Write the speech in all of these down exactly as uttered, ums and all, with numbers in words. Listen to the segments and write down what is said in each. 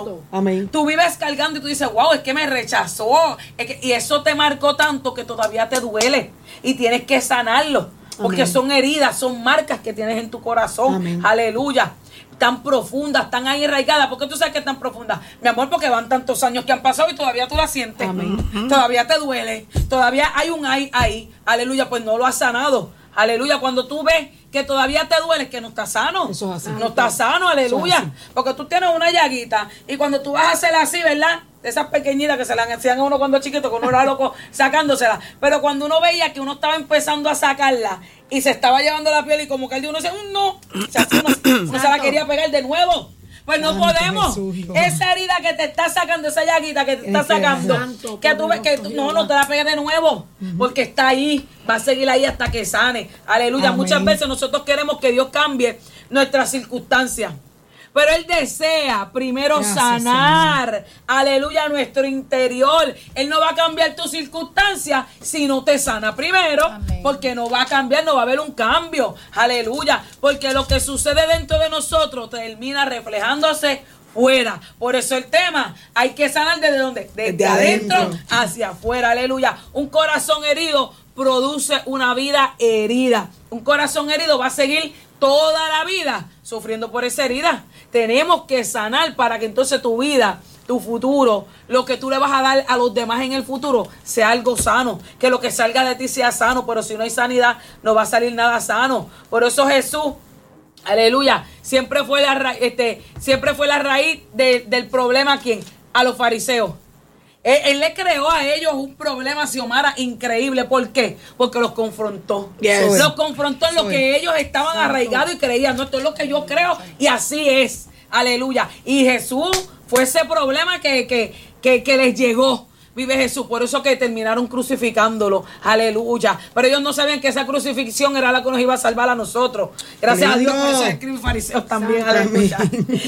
cargando. Amén. Tú vives cargando y tú dices, wow, es que me rechazó. Es que, y eso te marcó tanto que todavía te duele. Y tienes que sanarlo. Porque Amén. Son heridas, son marcas que tienes en tu corazón. Amén. Aleluya. Tan profundas, tan ahí arraigadas. ¿Por qué tú sabes que es tan profunda? Mi amor, porque van tantos años que han pasado y todavía tú la sientes. Amén. Todavía te duele. Todavía hay un ahí, ahí. Aleluya, pues no lo has sanado. Aleluya, cuando tú ves que todavía te duele, es que no está sano. Eso es así. No está sano, aleluya. Porque tú tienes una llaguita y cuando tú vas a hacer así, ¿verdad? De esas pequeñitas que se las hacían a uno cuando chiquito, que uno era loco sacándosela. Pero cuando uno veía que uno estaba empezando a sacarla y se estaba llevando la piel y como que el de uno decía, no, o sea, uno, uno se la quería pegar de nuevo. Pues no Santo podemos. Jesús, esa herida que te está sacando, esa llaguita que te está es sacando, santo, que tú ves que tú, no, no te la pegues de nuevo, uh-huh. porque está ahí, va a seguir ahí hasta que sane. Aleluya. Amén. Muchas veces nosotros queremos que Dios cambie nuestras circunstancias. Pero Él desea primero Gracias, sanar, Señor. Aleluya, nuestro interior. Él no va a cambiar tu circunstancia si no te sana primero. Amén. Porque no va a cambiar, no va a haber un cambio. Aleluya, porque lo que sucede dentro de nosotros termina reflejándose fuera. Por eso el tema, hay que sanar desde dónde? Desde, desde adentro, adentro hacia afuera. Aleluya. Un corazón herido produce una vida herida. Un corazón herido va a seguir toda la vida sufriendo por esa herida. Tenemos que sanar para que entonces tu vida, tu futuro, lo que tú le vas a dar a los demás en el futuro sea algo sano, que lo que salga de ti sea sano. Pero si no hay sanidad, no va a salir nada sano. Por eso Jesús, aleluya, siempre fue la, ra- este, siempre fue la raíz de, del problema. ¿A quién? A los fariseos. Él, él le creó a ellos un problema, Xiomara, increíble. ¿Por qué? Porque los confrontó. Yes. Los confrontó en lo que ellos estaban Santo. Arraigados y creían. No, esto es lo que yo creo y así es. Aleluya. Y Jesús fue ese problema que, que, que, que les llegó. Vive Jesús, por eso que terminaron crucificándolo, aleluya. Pero ellos no sabían que esa crucifixión era la que nos iba a salvar a nosotros. Gracias a Dios, por eso escriben fariseos también, aleluya.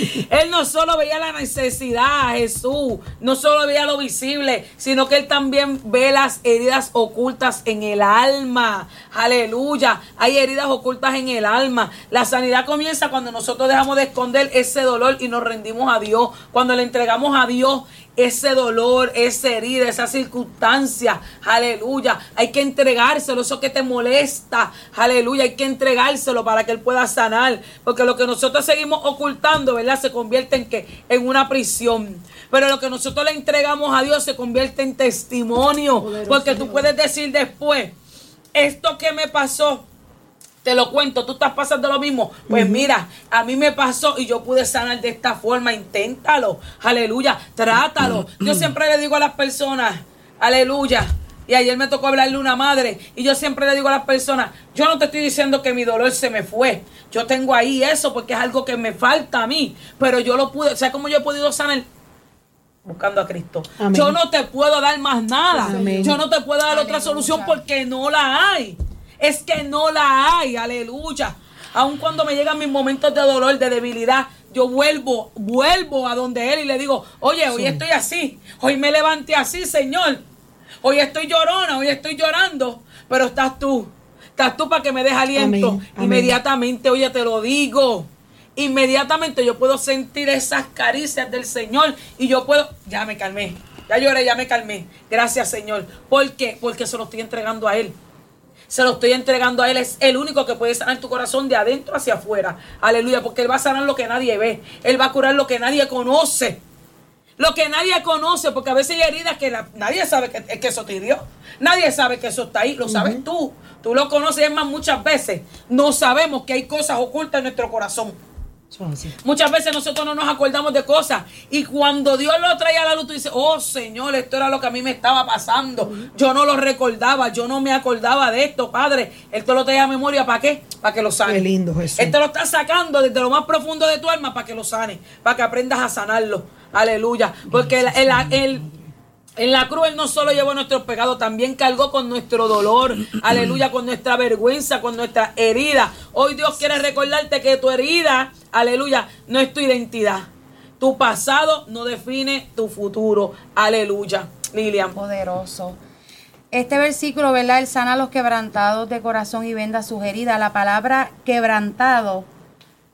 Él no solo veía la necesidad, Jesús, no solo veía lo visible, sino que Él también ve las heridas ocultas en el alma, aleluya. Hay heridas ocultas en el alma. La sanidad comienza cuando nosotros dejamos de esconder ese dolor y nos rendimos a Dios, cuando le entregamos a Dios ese dolor, esa herida, esa circunstancia, aleluya, hay que entregárselo, eso que te molesta, aleluya, hay que entregárselo para que Él pueda sanar, porque lo que nosotros seguimos ocultando, ¿verdad? Se convierte en que en una prisión, pero lo que nosotros le entregamos a Dios se convierte en testimonio, poderoso, porque tú puedes decir después, esto que me pasó, te lo cuento, tú estás pasando lo mismo. Pues uh-huh. mira, a mí me pasó y yo pude sanar de esta forma. Inténtalo, aleluya, trátalo. Uh-huh. Yo siempre le digo a las personas, aleluya. Y ayer me tocó hablarle a una madre y yo siempre le digo a las personas, yo no te estoy diciendo que mi dolor se me fue. Yo tengo ahí eso porque es algo que me falta a mí. Pero yo lo pude, ¿sabes cómo yo he podido sanar? Buscando a Cristo. Amén. Yo no te puedo dar más nada. Amén. Yo no te puedo dar aleluya. Otra solución porque no la hay. Es que no la hay, aleluya. Aun cuando me llegan mis momentos de dolor, de debilidad, yo vuelvo, vuelvo a donde Él y le digo, oye, hoy sí. estoy así, hoy me levanté así, Señor. Hoy estoy llorona, hoy estoy llorando, pero estás tú, estás tú para que me des aliento. Amén, amén. Inmediatamente, oye, te lo digo. Inmediatamente yo puedo sentir esas caricias del Señor y yo puedo, ya me calmé, ya lloré, ya me calmé. Gracias, Señor. ¿Por qué? Porque se lo estoy entregando a Él. Se lo estoy entregando a Él. Es el único que puede sanar tu corazón de adentro hacia afuera. Aleluya. Porque Él va a sanar lo que nadie ve. Él va a curar lo que nadie conoce. Lo que nadie conoce. Porque a veces hay heridas que la, nadie sabe que, que eso te hirió. Nadie sabe que eso está ahí. Lo sabes uh-huh. tú. Tú lo conoces. Es más, muchas veces no sabemos que hay cosas ocultas en nuestro corazón. Sí. Muchas veces nosotros no nos acordamos de cosas y cuando Dios lo trae a la luz tú dices, oh Señor, esto era lo que a mí me estaba pasando, yo no lo recordaba, yo no me acordaba de esto, Padre. Él te lo trae a memoria, ¿para qué? Para que lo sane. Qué lindo, Jesús. Él te lo está sacando desde lo más profundo de tu alma para que lo sane, para que aprendas a sanarlo, aleluya, porque el, el, el en la cruz Él no solo llevó nuestros pecados, también cargó con nuestro dolor, aleluya, con nuestra vergüenza, con nuestra herida. Hoy Dios quiere recordarte que tu herida, aleluya, no es tu identidad. Tu pasado no define tu futuro, aleluya. Lilian. Poderoso. Este versículo, ¿verdad? Él sana a los quebrantados de corazón y venda sus heridas. La palabra quebrantado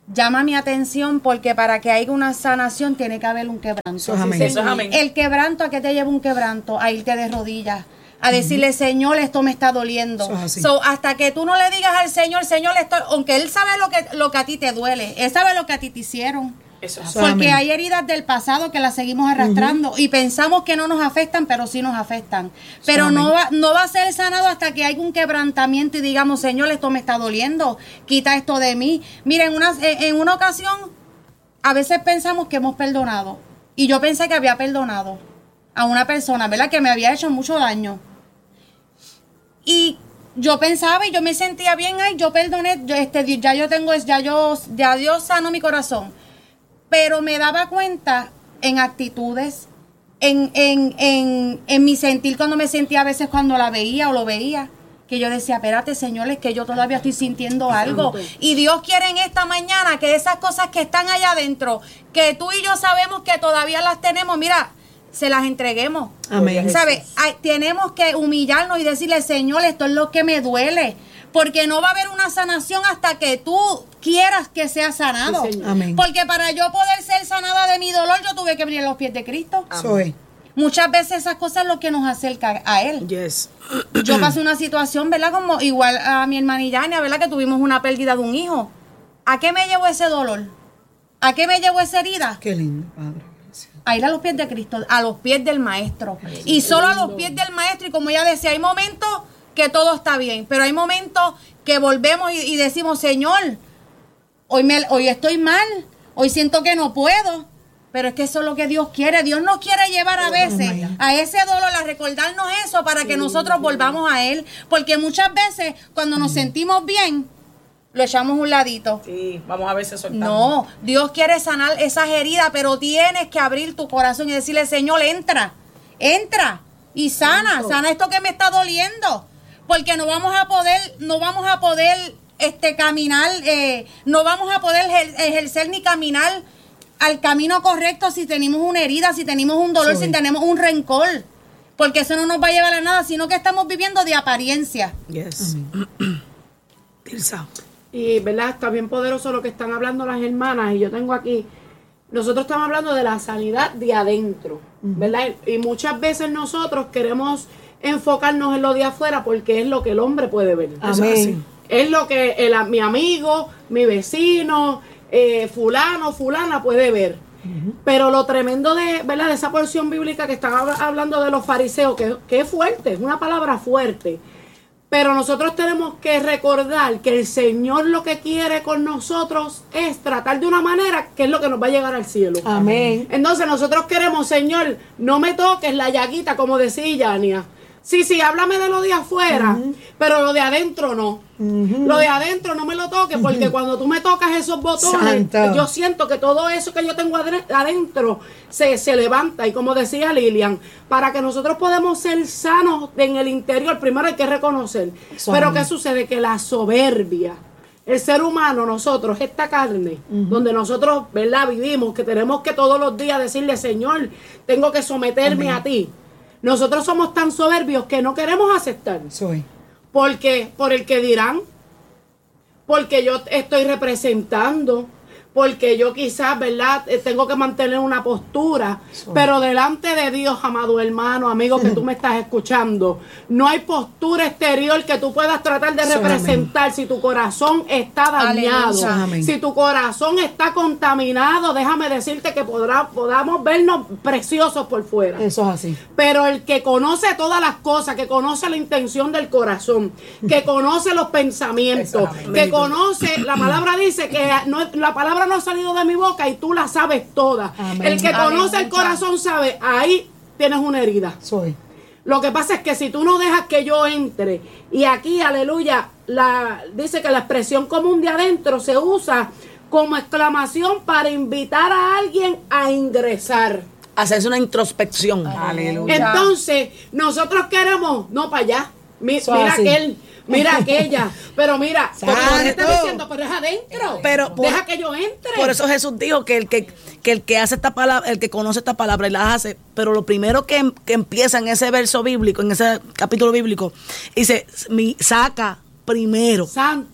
llama mi atención porque para que haya una sanación tiene que haber un quebranto. Eso es amén. Eso es amén. El quebranto, ¿a qué te lleva un quebranto? A irte de rodillas, a decirle, uh-huh. Señor, esto me está doliendo. So, hasta que tú no le digas al Señor, Señor, esto, aunque Él sabe lo que, lo que a ti te duele, Él sabe lo que a ti te hicieron. Eso es Porque amén. Hay heridas del pasado que las seguimos arrastrando uh-huh. y pensamos que no nos afectan, pero sí nos afectan. Pero no va, no va a ser sanado hasta que haya un quebrantamiento y digamos, Señor, esto me está doliendo, quita esto de mí. Miren, una, en una ocasión, a veces pensamos que hemos perdonado. Y yo pensé que había perdonado a una persona, ¿verdad? Que me había hecho mucho daño. Y yo pensaba y yo me sentía bien, ay, yo perdoné, yo, este, ya yo tengo, ya yo, ya Dios sanó mi corazón. Pero me daba cuenta en actitudes, en, en, en, en mi sentir cuando me sentía a veces cuando la veía o lo veía, que yo decía, espérate, Señor, es que yo todavía estoy sintiendo algo. Y Dios quiere en esta mañana que esas cosas que están allá adentro, que tú y yo sabemos que todavía las tenemos, mira, se las entreguemos. Amén. ¿Sabes? Tenemos que humillarnos y decirle, Señor, esto es lo que me duele. Porque no va a haber una sanación hasta que tú quieras que sea sanado. Sí, amén. Porque para yo poder ser sanada de mi dolor, yo tuve que venir a los pies de Cristo. Soy. Muchas veces esas cosas es lo que nos acerca a Él. Yes. Yo pasé una situación, ¿verdad? Como igual a mi hermana Yania, ¿verdad? Que tuvimos una pérdida de un hijo. ¿A qué me llevó ese dolor? ¿A qué me llevó esa herida? Qué lindo, Padre. A ir a los pies de Cristo, a los pies del Maestro. Y solo a los pies del Maestro. Y como ella decía, hay momentos que todo está bien, pero hay momentos que volvemos y, y decimos, Señor, hoy, me, hoy estoy mal, hoy siento que no puedo, pero es que eso es lo que Dios quiere. Dios nos quiere llevar a veces a ese dolor, a recordarnos eso para que nosotros volvamos a Él, porque muchas veces cuando nos sentimos bien, lo echamos un ladito. Sí, vamos a veces soltando. No, Dios quiere sanar esas heridas, pero tienes que abrir tu corazón y decirle, Señor, entra, entra y sana, sana esto que me está doliendo. Porque no vamos a poder, no vamos a poder este caminar, eh, no vamos a poder ejercer ni caminar al camino correcto si tenemos una herida, si tenemos un dolor, sí. si tenemos un rencor. Porque eso no nos va a llevar a nada, sino que estamos viviendo de apariencia. Yes. Y verdad, está bien poderoso lo que están hablando las hermanas. Y yo tengo aquí, nosotros estamos hablando de la sanidad de adentro, uh-huh. ¿verdad? Y muchas veces nosotros queremos enfocarnos en lo de afuera porque es lo que el hombre puede ver. Amén. Es lo que el, mi amigo, mi vecino, eh, fulano, fulana puede ver. Uh-huh. Pero lo tremendo de, ¿verdad? de esa porción bíblica que están hablando de los fariseos, que, que es fuerte, es una palabra fuerte. Pero nosotros tenemos que recordar que el Señor lo que quiere con nosotros es tratar de una manera que es lo que nos va a llegar al cielo. Amén. Entonces nosotros queremos, Señor, no me toques la llaguita, como decía Yania. Sí, sí, háblame de lo de afuera, uh-huh. pero lo de adentro no. Uh-huh. Lo de adentro no me lo toques, porque uh-huh. cuando tú me tocas esos botones, Santo. Yo siento que todo eso que yo tengo adentro se, se levanta. Y como decía Lilian, para que nosotros podamos ser sanos en el interior, primero hay que reconocer. Suave. Pero ¿qué sucede? Que la soberbia, el ser humano, nosotros, esta carne, uh-huh. donde nosotros, ¿verdad? Vivimos, que tenemos que todos los días decirle, Señor, tengo que someterme Amén. A ti. Nosotros somos tan soberbios que no queremos aceptar. Soy. Porque, por el que dirán, porque yo estoy representando, porque yo quizás, ¿verdad? Tengo que mantener una postura, Soy. Pero delante de Dios, amado hermano, amigo que tú me estás escuchando, no hay postura exterior que tú puedas tratar de representar. Amén. Si tu corazón está dañado, Amén. Si tu corazón está contaminado, déjame decirte que podrá, podamos vernos preciosos por fuera. Eso es así. Pero el que conoce todas las cosas, que conoce la intención del corazón, que conoce los pensamientos, que conoce, la palabra dice que no, la palabra no ha salido de mi boca y tú la sabes toda. Amén. El que conoce Amén. El corazón sabe, ahí tienes una herida. Soy. Lo que pasa es que si tú no dejas que yo entre, y aquí, aleluya, la, dice que la expresión común de adentro se usa como exclamación para invitar a alguien a ingresar. Hacerse una introspección. Aleluya. Entonces, nosotros queremos, no para allá. Mi, mira aquel, mira aquella, pero mira, porque te está diciendo, pero es adentro. Pero por, deja que yo entre. Por eso Jesús dijo que el que, que el que hace esta palabra, el que conoce esta palabra y la hace, pero lo primero que, que empieza en ese verso bíblico, en ese capítulo bíblico, dice, mi saca primero. Santo.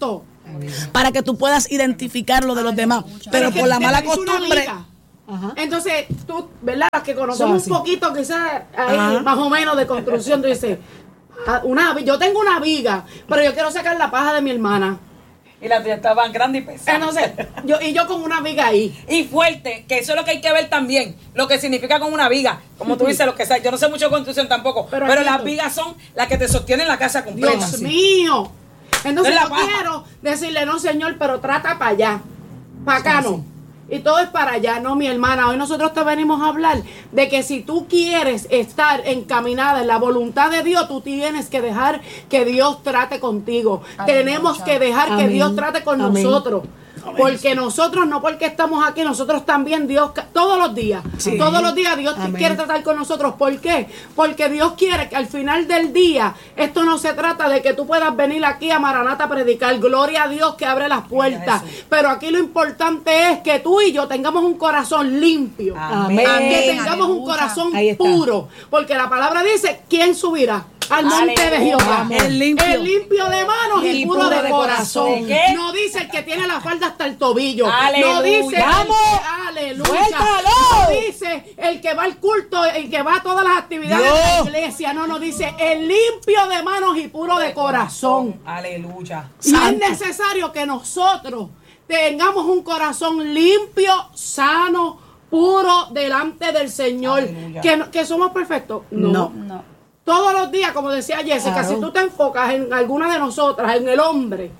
para que tú puedas identificarlo de los demás. Pero por la mala costumbre... Ajá. Entonces, tú, ¿verdad? Las que conocemos un poquito, quizás ahí, Ajá. más o menos de construcción, tú dices, una, yo tengo una viga, pero yo quiero sacar la paja de mi hermana. Y las tuyas estaban grandes y pesadas. Entonces, yo, y yo con una viga ahí. Y fuerte, que eso es lo que hay que ver también, lo que significa con una viga. Como tú dices, lo que sea, yo no sé mucho de construcción tampoco, pero, pero las vigas son las que te sostienen la casa completa. Dios sí. mío. Entonces yo paja. quiero decirle, no señor, pero trata para allá, para acá sí, no. Sí. Y todo es para allá, no mi hermana. Hoy nosotros te venimos a hablar de que si tú quieres estar encaminada en la voluntad de Dios, tú tienes que dejar que Dios trate contigo. Amén. Tenemos que dejar Amén. que Dios trate con Amén. nosotros. Porque nosotros, no porque estamos aquí, nosotros también, Dios, todos los días, sí. todos los días Dios Amén. quiere tratar con nosotros. ¿Por qué? Porque Dios quiere que al final del día, esto no se trata de que tú puedas venir aquí a Maranata a predicar, gloria a Dios que abre las puertas, pero aquí lo importante es que tú y yo tengamos un corazón limpio, Amén. que tengamos Aleluya. un corazón puro, porque la palabra dice, ¿quién subirá al monte Aleluya. de Jehová? El limpio. el limpio de manos y, y puro, puro de, de corazón. corazón. No dice el que tiene la falda hasta el tobillo. Aleluya. No dice ¡Vamos! El, aleluya. No dice el que va al culto, el que va a todas las actividades Dios. de la iglesia. No, no dice el limpio de manos y puro de, de corazón. corazón. Aleluya. Y Santo. es necesario que nosotros tengamos un corazón limpio, sano, puro delante del Señor. Que, que somos perfectos. No. no. no. Todos los días, como decía Jessica, claro. si tú te enfocas en alguna de nosotras, en el hombre,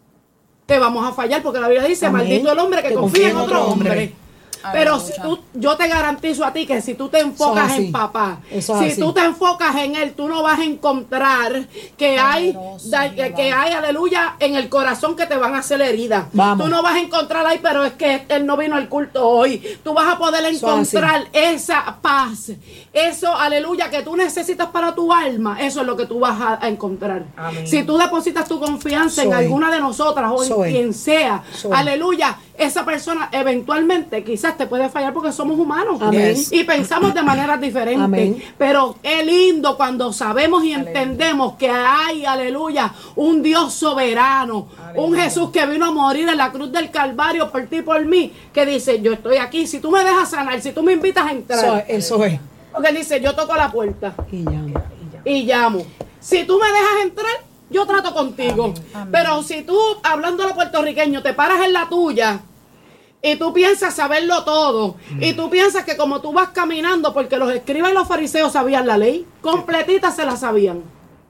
te vamos a fallar, porque la Biblia dice, Amén. maldito el hombre que, que confía en otro hombre. hombre. Pero si tú, yo te garantizo a ti que si tú te enfocas en papá, Eso si así. tú te enfocas en él, tú no vas a encontrar que hay, da, que, que hay, aleluya, en el corazón que te van a hacer heridas. Tú no vas a encontrar ahí, pero es que él no vino al culto hoy. Tú vas a poder encontrar esa paz, eso, aleluya, que tú necesitas para tu alma. Eso es lo que tú vas a, a encontrar. Amén. Si tú depositas tu confianza Soy. en alguna de nosotras o Soy. en quien sea, Soy. aleluya, esa persona eventualmente quizás te puede fallar porque somos humanos Amén. y pensamos de maneras diferentes. Amén. Pero es lindo cuando sabemos y aleluya. entendemos que hay, aleluya, un Dios soberano, aleluya. un Jesús que vino a morir en la cruz del Calvario por ti y por mí, que dice, yo estoy aquí, si tú me dejas sanar, si tú me invitas a entrar. Eso, eso es. Porque él dice, yo toco la puerta y llamo. Y llamo. Si tú me dejas entrar, yo trato contigo. Amén. Amén. Pero si tú, hablando de puertorriqueño, te paras en la tuya y tú piensas saberlo todo, mm. y tú piensas que como tú vas caminando, porque los escribas y los fariseos sabían la ley, completita se la sabían.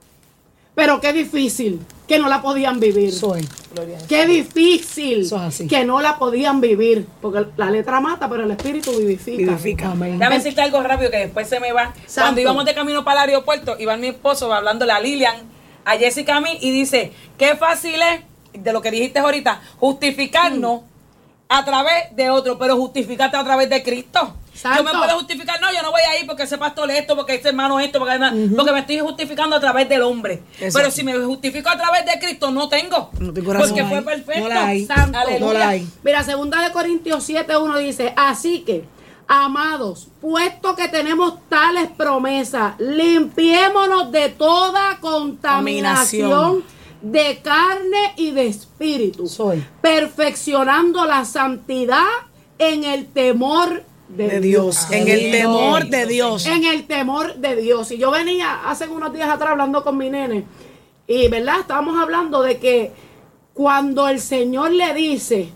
Pero qué difícil que no la podían vivir. Soy. Qué difícil que no la podían vivir. Porque la letra mata, pero el espíritu vivifica. Vivifica. Amén. Déjame decirte algo rápido que después se me va. Santo. Cuando íbamos de camino para el aeropuerto, iba mi esposo hablándole a Lilian, a Jessica, a mí, y dice, qué fácil es, de lo que dijiste ahorita, justificarnos mm. a través de otro, pero justificarte a través de Cristo. Santo. Yo me puedo justificar, no, yo no voy a ir porque ese pastor esto, porque ese hermano esto, porque, uh-huh. porque me estoy justificando a través del hombre. Exacto. Pero si me justifico a través de Cristo, no tengo. No tengo razón. Porque no fue perfecto. No la hay. Santo. No la hay. Mira, segunda de Corintios siete uno dice, así que, amados, puesto que tenemos tales promesas, limpiémonos de toda contaminación de carne y de espíritu, Soy. perfeccionando la santidad en el temor de, de Dios. Dios. En el temor de Dios. En el temor de Dios. Y yo venía hace unos días atrás hablando con mi nene, y verdad, estábamos hablando de que cuando el Señor le dice,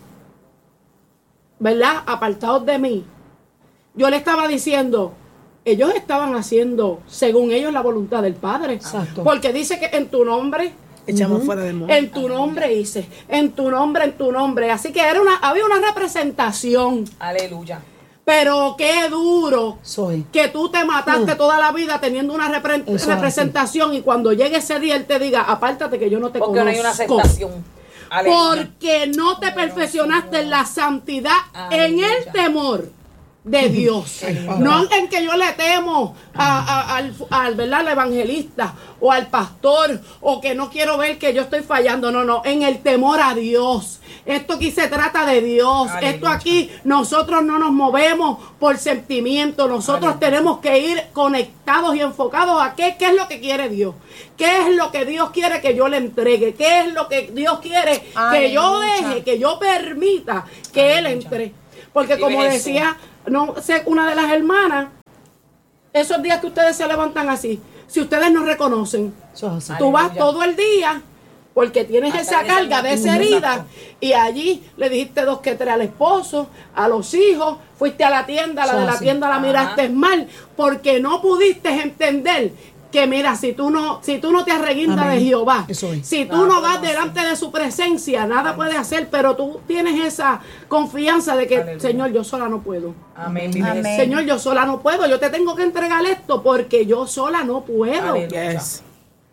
verdad, apartados de mí, yo le estaba diciendo, ellos estaban haciendo según ellos la voluntad del Padre. Exacto. Porque dice que en tu nombre echamos uh-huh. fuera demonios. En tu nombre hice, en tu nombre, en tu nombre. Así que era una, había una representación. Aleluya. Pero qué duro Soy. que tú te mataste uh. toda la vida teniendo una repre- representación así. Y cuando llegue ese día él te diga, apártate que yo no te Porque conozco. no hay una aceptación. Aleluya. Porque no te perfeccionaste en la santidad, Aleluya. en el temor de Dios. No en que yo le temo a, a, al, al, ¿verdad? al evangelista o al pastor, o que no quiero ver que yo estoy fallando. No, no, en el temor a Dios. Esto aquí se trata de Dios. Aleluya. Esto aquí nosotros no nos movemos por sentimiento. Nosotros Aleluya. Tenemos que ir conectados y enfocados a qué, qué es lo que quiere Dios. ¿Qué es lo que Dios quiere que yo le entregue? ¿Qué es lo que Dios quiere Aleluya. Que yo deje, que yo permita que Aleluya. Él entre? Porque como decía, no sé, una de las hermanas, esos días que ustedes se levantan así, si ustedes no reconocen, tú vas todo el día porque tienes Hasta esa carga de esa herida, exacto. y allí le dijiste dos que tres al esposo, a los hijos, fuiste a la tienda, la de la tienda la miraste mal, porque no pudiste entender que mira, si tú no, si tú no te arreguindas de Jehová, si tú no vas delante de su presencia, nada puedes hacer, pero tú tienes esa confianza de que, Aleluya. Señor, yo sola no puedo. Amén. Amén. Señor, yo sola no puedo, yo te tengo que entregar esto porque yo sola no puedo. Yes.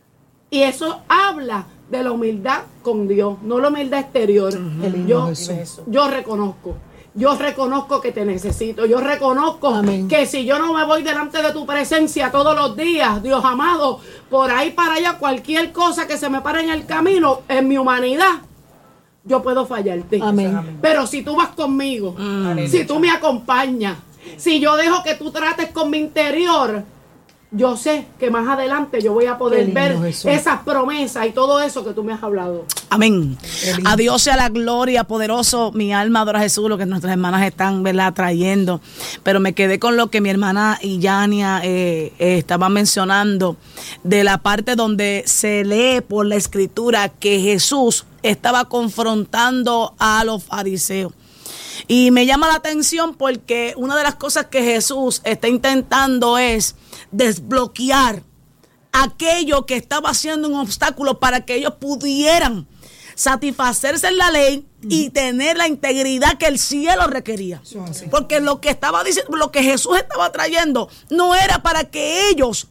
Y eso habla de la humildad con Dios, no la humildad exterior. Uh-huh. Yo, yo reconozco. Yo reconozco que te necesito. Yo reconozco Amén. Que si yo no me voy delante de tu presencia todos los días, Dios amado, por ahí para allá, cualquier cosa que se me pare en el camino, en mi humanidad, yo puedo fallarte. Amén. Pero si tú vas conmigo, mm. si tú me acompañas, si yo dejo que tú trates con mi interior, yo sé que más adelante yo voy a poder lindo, ver Jesús. Esas promesas y todo eso que tú me has hablado. Amén. A Dios sea la gloria, poderoso. Mi alma adora a Jesús, lo que nuestras hermanas están, ¿verdad?, trayendo. Pero me quedé con lo que mi hermana Yania eh, eh, estaba mencionando, de la parte donde se lee por la escritura que Jesús estaba confrontando a los fariseos. Y me llama la atención porque una de las cosas que Jesús está intentando es desbloquear aquello que estaba siendo un obstáculo para que ellos pudieran satisfacerse en la ley y tener la integridad que el cielo requería. Porque lo que estaba diciendo, lo que Jesús estaba trayendo no era para que ellos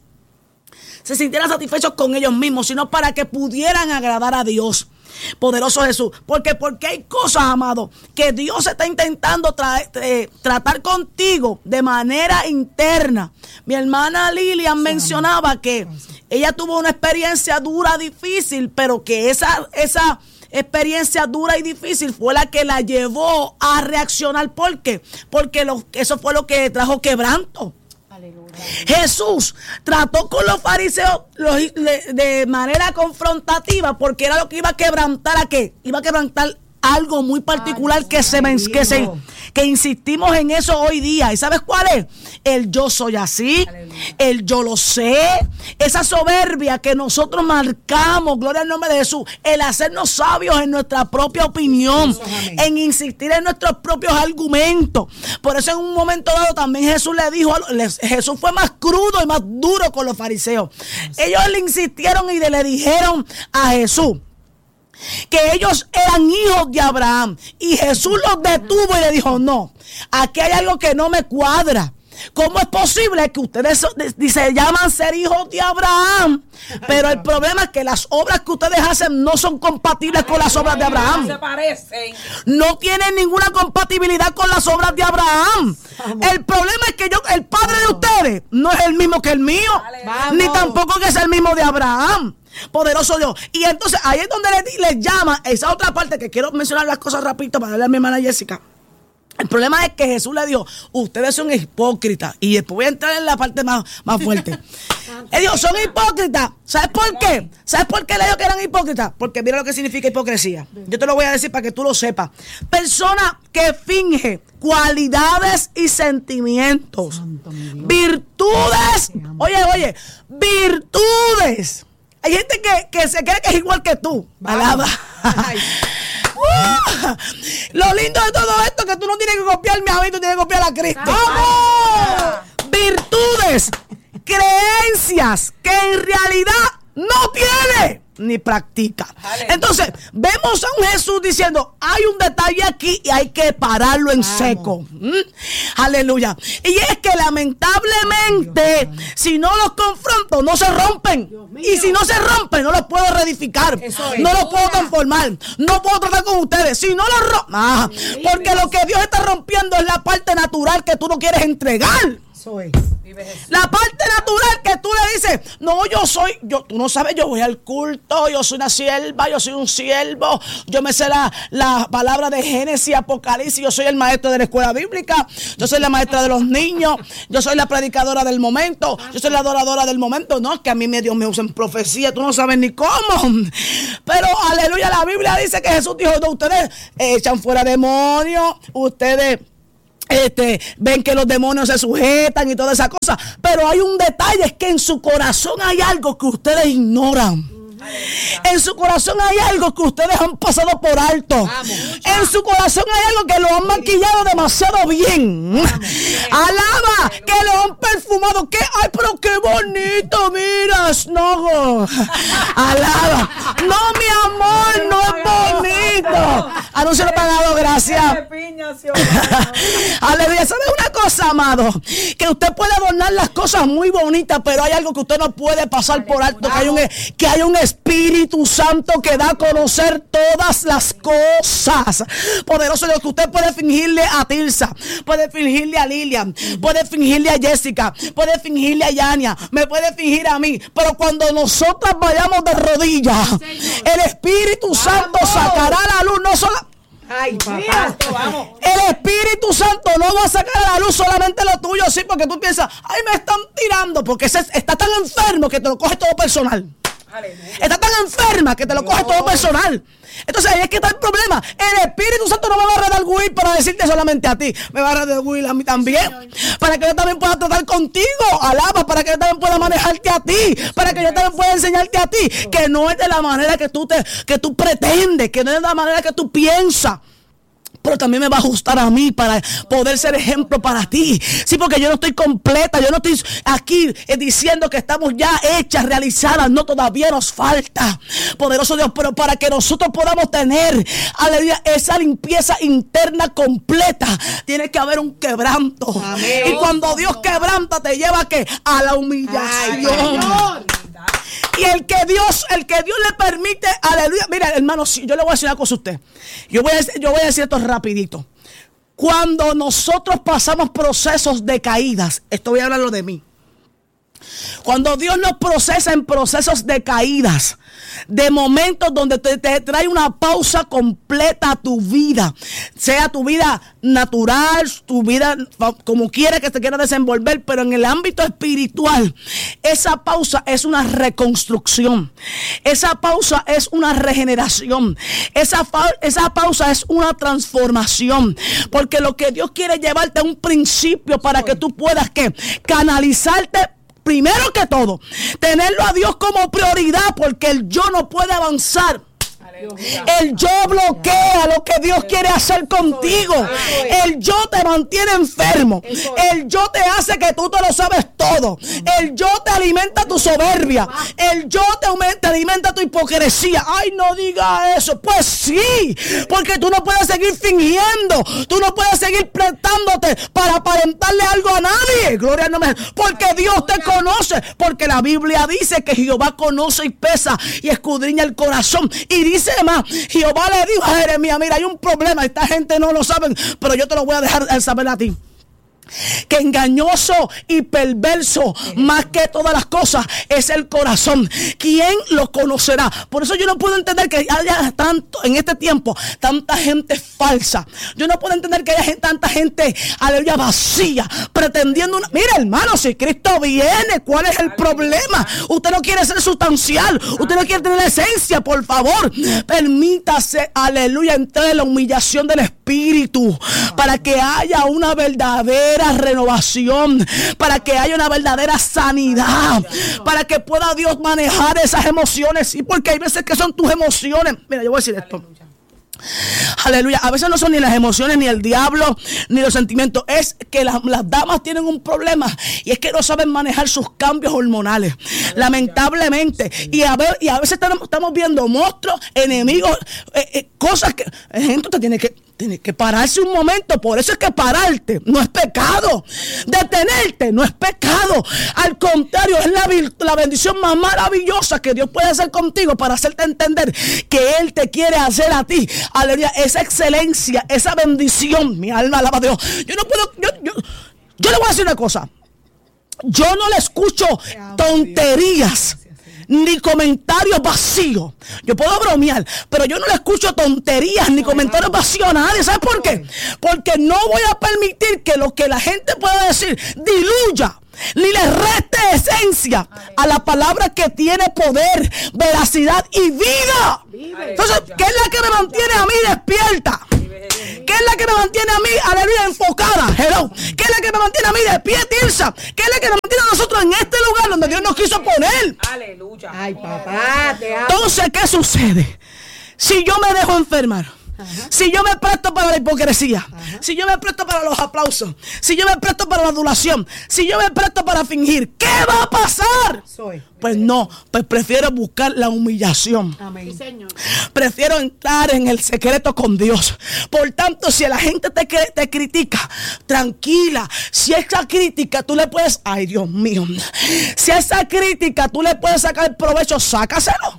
se sintieran satisfechos con ellos mismos, sino para que pudieran agradar a Dios. Poderoso Jesús, porque porque hay cosas, amado, que Dios está intentando tra- eh, tratar contigo de manera interna. Mi hermana Lilian sí, mencionaba que sí. ella tuvo una experiencia dura, difícil, pero que esa, esa experiencia dura y difícil fue la que la llevó a reaccionar. ¿Por qué? Porque lo, eso fue lo que trajo quebranto. Jesús trató con los fariseos los, de, de manera confrontativa, porque era lo que iba a quebrantar a qué, iba a quebrantar algo muy particular. Ay, que se que se que insistimos en eso hoy día. ¿Y sabes cuál es? El yo soy así, Aleluya. El yo lo sé, esa soberbia que nosotros marcamos, gloria al nombre de Jesús, el hacernos sabios en nuestra propia opinión, eso, en insistir en nuestros propios argumentos. Por eso en un momento dado también Jesús le dijo, Jesús fue más crudo y más duro con los fariseos. Ellos le insistieron y le dijeron a Jesús que ellos eran hijos de Abraham, y Jesús los detuvo y le dijo: no, aquí hay algo que no me cuadra. ¿Cómo es posible que ustedes se llaman ser hijos de Abraham, pero el problema es que las obras que ustedes hacen no son compatibles con las obras de Abraham? Se parecen. No tienen ninguna compatibilidad con las obras de Abraham. El problema es que yo, el padre de ustedes no es el mismo que el mío, ni tampoco que es el mismo de Abraham. Poderoso Dios. Y entonces ahí es donde les le llama esa otra parte, que quiero mencionar las cosas rapidito para darle a mi hermana Jessica. El problema es que Jesús le dijo: ustedes son hipócritas. Y después voy a entrar en la parte más, más fuerte. Él dijo: son hipócritas. ¿Sabes por qué? ¿Sabes por qué le dijo que eran hipócritas? Porque mira lo que significa hipocresía. Yo te lo voy a decir para que tú lo sepas. Persona que finge cualidades y sentimientos, Santo, virtudes. Oye, oye, virtudes. Hay gente que, que se cree que es igual que tú. Alaba. Uh, lo lindo de todo esto es que tú no tienes que copiarme a mí, tú tienes que copiar a Cristo. ¡Vamos! Virtudes, creencias que en realidad no tiene. ni practica. Aleluya. Entonces, vemos a un Jesús diciendo, hay un detalle aquí y hay que pararlo en Vamos. seco. ¿Mm? Aleluya. Y es que lamentablemente, Dios, si no los confronto, no se rompen. Y si no se rompen, no los puedo reedificar. No los puedo transformar. No puedo tratar con ustedes. Si no los rompo, ah, porque lo que Dios está rompiendo es la parte natural que tú no quieres entregar. Soy. La parte natural que tú le dices, no, yo soy, yo, tú no sabes, yo voy al culto, yo soy una sierva, yo soy un siervo, yo me sé la, la palabra de Génesis, Apocalipsis, yo soy el maestro de la escuela bíblica, yo soy la maestra de los niños, yo soy la predicadora del momento, yo soy la adoradora del momento. No, es que a mí me Dios me usa en profecía, tú no sabes ni cómo. Pero aleluya, la Biblia dice que Jesús dijo, no, ustedes echan fuera demonios, ustedes Este, ven que los demonios se sujetan y toda esa cosa, pero hay un detalle, es que en su corazón hay algo que ustedes ignoran. En su corazón hay algo que ustedes han pasado por alto. Vamos. En su corazón hay algo que lo han maquillado demasiado bien. Vamos. Alaba, que lo han perfumado. Que, ay, pero qué bonito, miras. No, alaba. No, mi amor, no es bonito. Anuncio lo pagado, gracias. Aleluya. ¿Sabe una cosa, amado? Que usted puede adornar las cosas muy bonitas, pero hay algo que usted no puede pasar por alto. Que hay un, que hay un Espíritu Santo que da a conocer todas las cosas. Poderoso Dios, que usted puede fingirle a Tirsa, puede fingirle a Lilian, puede fingirle a Jessica, puede fingirle a Yania, me puede fingir a mí, pero cuando nosotras vayamos de rodillas, el Espíritu Santo sacará a la luz no solo. Ay, papá. El Espíritu Santo no va a sacar a la luz solamente lo tuyo, sí, porque tú piensas, ay, me están tirando, porque ese está tan enfermo que te lo coge todo personal. Aleluya. Está tan enferma que te lo coge todo personal. Entonces ahí es que está el problema. El Espíritu Santo no me va a redarguir para decirte solamente a ti, me va a redarguir a mí también, para que yo también pueda tratar contigo. Alaba, para que yo también pueda manejarte a ti, para que yo también pueda enseñarte a ti, que no es de la manera que tú te, que tú pretendes, que no es de la manera que tú piensas, pero también me va a ajustar a mí para poder ser ejemplo para ti. Sí, porque yo no estoy completa, yo no estoy aquí eh, diciendo que estamos ya hechas, realizadas. No, todavía nos falta. Poderoso Dios, pero para que nosotros podamos tener, aleluya, esa limpieza interna completa, tiene que haber un quebranto. Amén. Y cuando Dios quebranta, te lleva a ¿qué? A la humillación. Ay, y el que Dios, el que Dios le permite, aleluya. Mira, hermano, yo le voy a decir una cosa a usted. Yo voy a, yo voy a decir esto rapidito. Cuando nosotros pasamos procesos de caídas, esto voy a hablarlo de mí. Cuando Dios nos procesa en procesos de caídas, de momentos donde te, te trae una pausa completa a tu vida, sea tu vida natural, tu vida como quiera que te quiera desenvolver, pero en el ámbito espiritual, esa pausa es una reconstrucción, esa pausa es una regeneración, esa, esa pausa es una transformación, porque lo que Dios quiere llevarte a un principio para que tú puedas que canalizarte. Primero que todo, tenerlo a Dios como prioridad, porque el yo no puede avanzar. El yo bloquea lo que Dios quiere hacer contigo. El yo te mantiene enfermo. El yo te hace que tú te lo sabes todo. El yo te alimenta tu soberbia. El yo te, te alimenta tu hipocresía. Ay, no diga eso. Pues sí, porque tú no puedes seguir fingiendo. Tú no puedes seguir prestándote para aparentarle algo a nadie. Gloria al nombre. Porque Dios te conoce. Porque la Biblia dice que Jehová conoce y pesa y escudriña el corazón. Y dice más, Jehová le dijo a Jeremías, mira, hay un problema, esta gente no lo sabe, pero yo te lo voy a dejar saber a ti. Que engañoso y perverso más que todas las cosas es el corazón. ¿Quién lo conocerá? Por eso yo no puedo entender que haya tanto en este tiempo tanta gente falsa. Yo no puedo entender que haya tanta gente, aleluya, vacía, pretendiendo una... Mira, hermano, si Cristo viene, ¿cuál es el problema? Usted no quiere ser sustancial, usted no quiere tener esencia. Por favor, permítase, aleluya, entrar en la humillación del Espíritu para que haya una verdadera renovación, para que haya una verdadera sanidad, para que pueda Dios manejar esas emociones. Sí, porque hay veces que son tus emociones. Mira, yo voy a decir esto. Aleluya. A veces no son ni las emociones, ni el diablo, ni los sentimientos. Es que las, las damas tienen un problema y es que no saben manejar sus cambios hormonales. Lamentablemente. Y a, ver, y a veces estamos, estamos viendo monstruos, enemigos, eh, eh, cosas que... Gente, usted tiene que... Tienes que pararse un momento. Por eso es que pararte no es pecado. Detenerte no es pecado. Al contrario, es la, la bendición más maravillosa que Dios puede hacer contigo para hacerte entender que Él te quiere hacer a ti. Aleluya. Esa excelencia, esa bendición. Mi alma alaba a Dios. Yo no puedo. Yo, yo, yo le voy a decir una cosa. Yo no le escucho tonterías ni comentarios vacíos. Yo puedo bromear, pero yo no le escucho tonterías ni comentarios vacíos a nadie. ¿Sabes por qué? Porque no voy a permitir que lo que la gente pueda decir diluya ni le reste esencia a la palabra que tiene poder, veracidad y vida. Entonces, ¿qué es la que me mantiene a mí despierta? ¿Qué es la que me mantiene a mí, aleluya, enfocada? Hello. ¿Qué es la que me mantiene a mí de pie, Tirsa? ¿Qué es la que nos mantiene a nosotros en este lugar donde Dios nos quiso poner? Aleluya. Ay, papá, te amo. Entonces, ¿qué sucede? Si yo me dejo enfermar, ajá, si yo me presto para la hipocresía, ajá, si yo me presto para los aplausos, si yo me presto para la adulación, si yo me presto para fingir, ¿qué va a pasar? Soy. Pues no, pues prefiero buscar la humillación. Amén. Sí, Señor. Prefiero entrar en el secreto con Dios. Por tanto, si la gente te, te critica, tranquila. Si esa crítica tú le puedes, ay Dios mío, si esa crítica tú le puedes sacar provecho, sácaselo.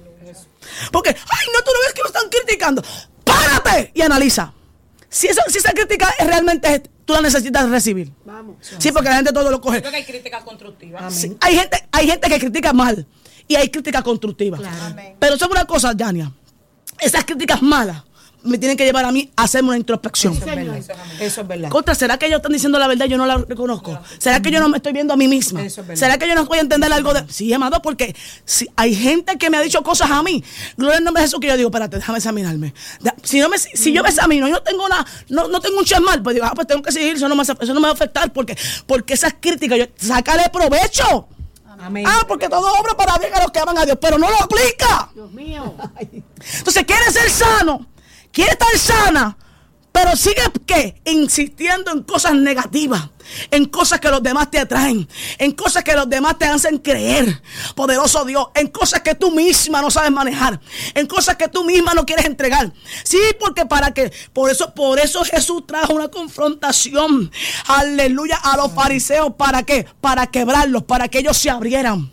Porque, ay, no, tú no ves que lo están criticando. Párate y analiza. Si, eso, si esa crítica es realmente tú la necesitas recibir. Vamos. Sí, porque la gente todo lo coge. Creo que hay críticas constructivas. Sí, hay gente, hay gente que critica mal y hay críticas constructivas. Claro. Pero ¿sabes una cosa, Yania? Esas críticas malas me tienen que llevar a mí a hacerme una introspección. Eso es verdad. Eso es verdad. Contra, ¿será que ellos están diciendo la verdad y yo no la reconozco? ¿Será que yo no me estoy viendo a mí misma? Eso es ¿Será que yo no voy a entender algo de...? Sí, amado, porque si hay gente que me ha dicho cosas a mí, gloria al nombre de Jesús, que yo digo, espérate, déjame examinarme. Si, no me, si yo me examino y no tengo una, no, no tengo un chismal, pues digo, ah, pues tengo que seguir, eso no me, eso no me va a afectar, porque, porque esas críticas, yo, sácale provecho. Amén. Ah, porque todo obra para bien a los que aman a Dios, pero no lo aplica. Dios mío. Entonces, ¿quieres ser sano? Quiere estar sana, pero sigue ¿qué? Insistiendo en cosas negativas, en cosas que los demás te atraen, en cosas que los demás te hacen creer, poderoso Dios, en cosas que tú misma no sabes manejar, en cosas que tú misma no quieres entregar. Sí, porque para que, por eso, por eso Jesús trajo una confrontación, aleluya, a los fariseos. ¿Para qué? Para quebrarlos, para que ellos se abrieran.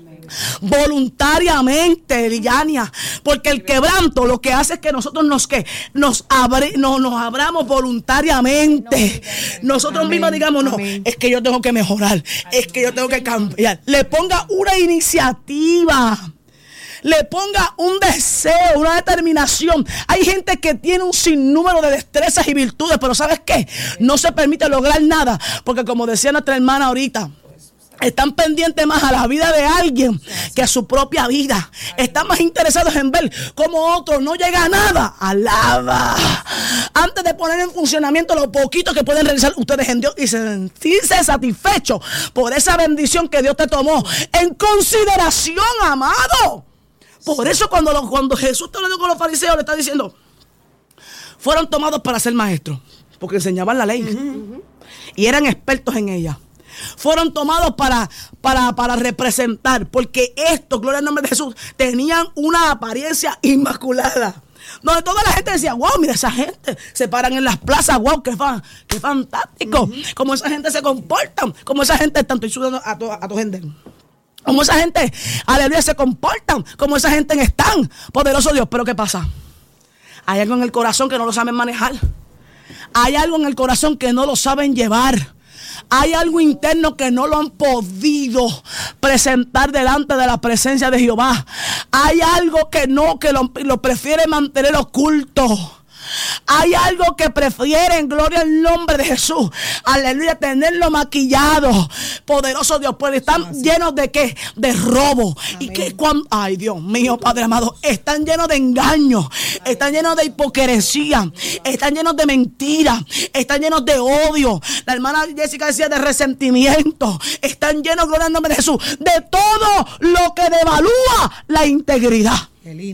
Voluntariamente, Liliania, porque el quebranto lo que hace es que nosotros nos que nos abre, no, nos abramos voluntariamente. Nosotros amén, mismos digamos, no, amén, es que yo tengo que mejorar, es que yo tengo que cambiar. Le ponga una iniciativa, le ponga un deseo, una determinación. Hay gente que tiene un sinnúmero de destrezas y virtudes, pero ¿sabes qué? No se permite lograr nada, porque como decía nuestra hermana ahorita, están pendientes más a la vida de alguien que a su propia vida. Están más interesados en ver cómo otro no llega a nada. Alaba. Antes de poner en funcionamiento lo poquito que pueden realizar ustedes en Dios y sentirse satisfechos por esa bendición que Dios te tomó en consideración, amado. Por eso cuando, lo, cuando Jesús te lo dio con los fariseos, le está diciendo, fueron tomados para ser maestros, porque enseñaban la ley, uh-huh, y eran expertos en ella. Fueron tomados para, para, para representar, porque estos, gloria al nombre de Jesús, tenían una apariencia inmaculada. Donde toda la gente decía, wow, mira esa gente, se paran en las plazas, wow, qué, fan, qué fantástico, uh-huh, como esa gente se comporta, como esa gente, tanto estoy sudando a tu, a tu gente, como esa gente, aleluya, se comportan, como esa gente están, poderoso Dios. Pero ¿qué pasa? Hay algo en el corazón que no lo saben manejar, hay algo en el corazón que no lo saben llevar. Hay algo interno que no lo han podido presentar delante de la presencia de Jehová. Hay algo que no, que lo, lo prefiere mantener oculto. Hay algo que prefieren, gloria al nombre de Jesús, aleluya, tenerlo maquillado. Poderoso Dios, pues están llenos de qué, de robo. Amén. Y que cuando, ay Dios mío, Padre amado, están llenos de engaños, están llenos de hipocresía, están llenos de mentiras, están llenos de odio. La hermana Jessica decía de resentimiento. Están llenos, gloria al nombre de Jesús, de todo lo que devalúa la integridad. Qué lindo.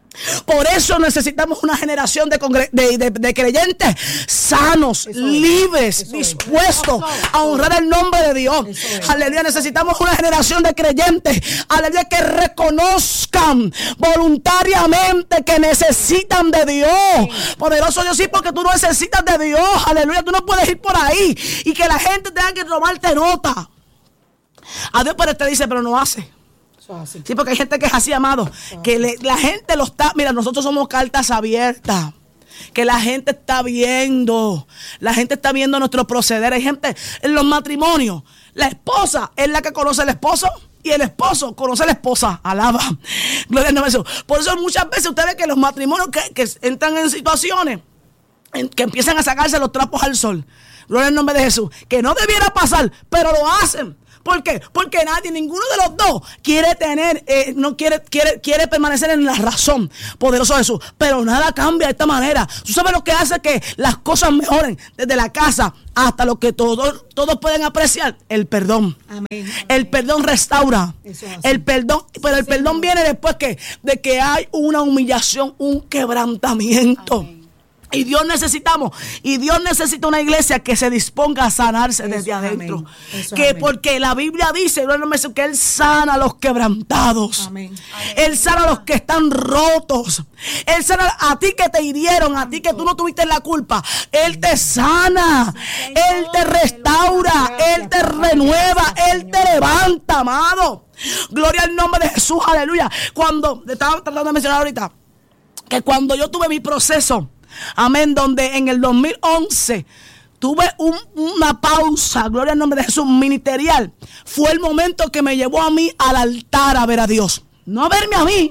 Por eso necesitamos una generación de, de, de, de creyentes sanos, eso libres, es, dispuestos es. a honrar el nombre de Dios. Es. Aleluya, necesitamos una generación de creyentes, aleluya, que reconozcan voluntariamente que necesitan de Dios. Sí. Poderoso Dios, sí, porque tú no necesitas de Dios. Aleluya, tú no puedes ir por ahí y que la gente tenga que tomarte nota. A Dios pero te dice, pero no hace. Así. Sí, porque hay gente que es así, amado, que le, la gente lo está, mira, nosotros somos cartas abiertas, que la gente está viendo, la gente está viendo nuestro proceder. Hay gente en los matrimonios, la esposa es la que conoce al esposo y el esposo conoce a la esposa. Alaba, gloria al nombre de Jesús. Por eso muchas veces usted ve que los matrimonios que, que entran en situaciones en, que empiezan a sacarse los trapos al sol, gloria al nombre de Jesús, que no debiera pasar, pero lo hacen. ¿Por qué? Porque nadie, ninguno de los dos quiere tener, eh, no quiere, quiere, quiere permanecer en la razón. Poderoso Jesús. Pero nada cambia de esta manera. ¿Tú sabes lo que hace que las cosas mejoren desde la casa hasta lo que todos, todos pueden apreciar? El perdón. Amén. El perdón restaura. El perdón, pero el sí, perdón viene después que, de que hay una humillación, un quebrantamiento. Amén. Y Dios necesitamos, y Dios necesita una iglesia que se disponga a sanarse eso, desde adentro. Que amén. Porque la Biblia dice que Él sana a los quebrantados. Amén. Él sana a los que están rotos. Él sana a ti que te hirieron, a ti que tú no tuviste la culpa. Él te sana, Él te restaura, Él te renueva, Él te levanta, amado. Gloria al nombre de Jesús, aleluya. Cuando, te estaba tratando de mencionar ahorita, que cuando yo tuve mi proceso, amén, donde en el dos mil once tuve un, una pausa, gloria al nombre de Jesús, ministerial. Fue el momento que me llevó a mí al altar a ver a Dios. No a verme a mí,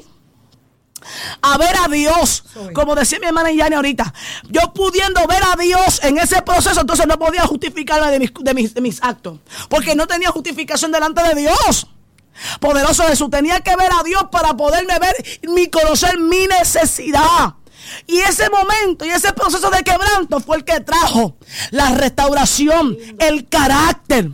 a ver a Dios. Soy. Como decía mi hermana Yani ahorita, yo pudiendo ver a Dios en ese proceso, entonces no podía justificarme de mis, de mis, de mis actos, porque no tenía justificación delante de Dios. Poderoso Jesús, tenía que ver a Dios para poderme ver y conocer mi necesidad. Y ese momento y ese proceso de quebranto fue el que trajo la restauración, el carácter.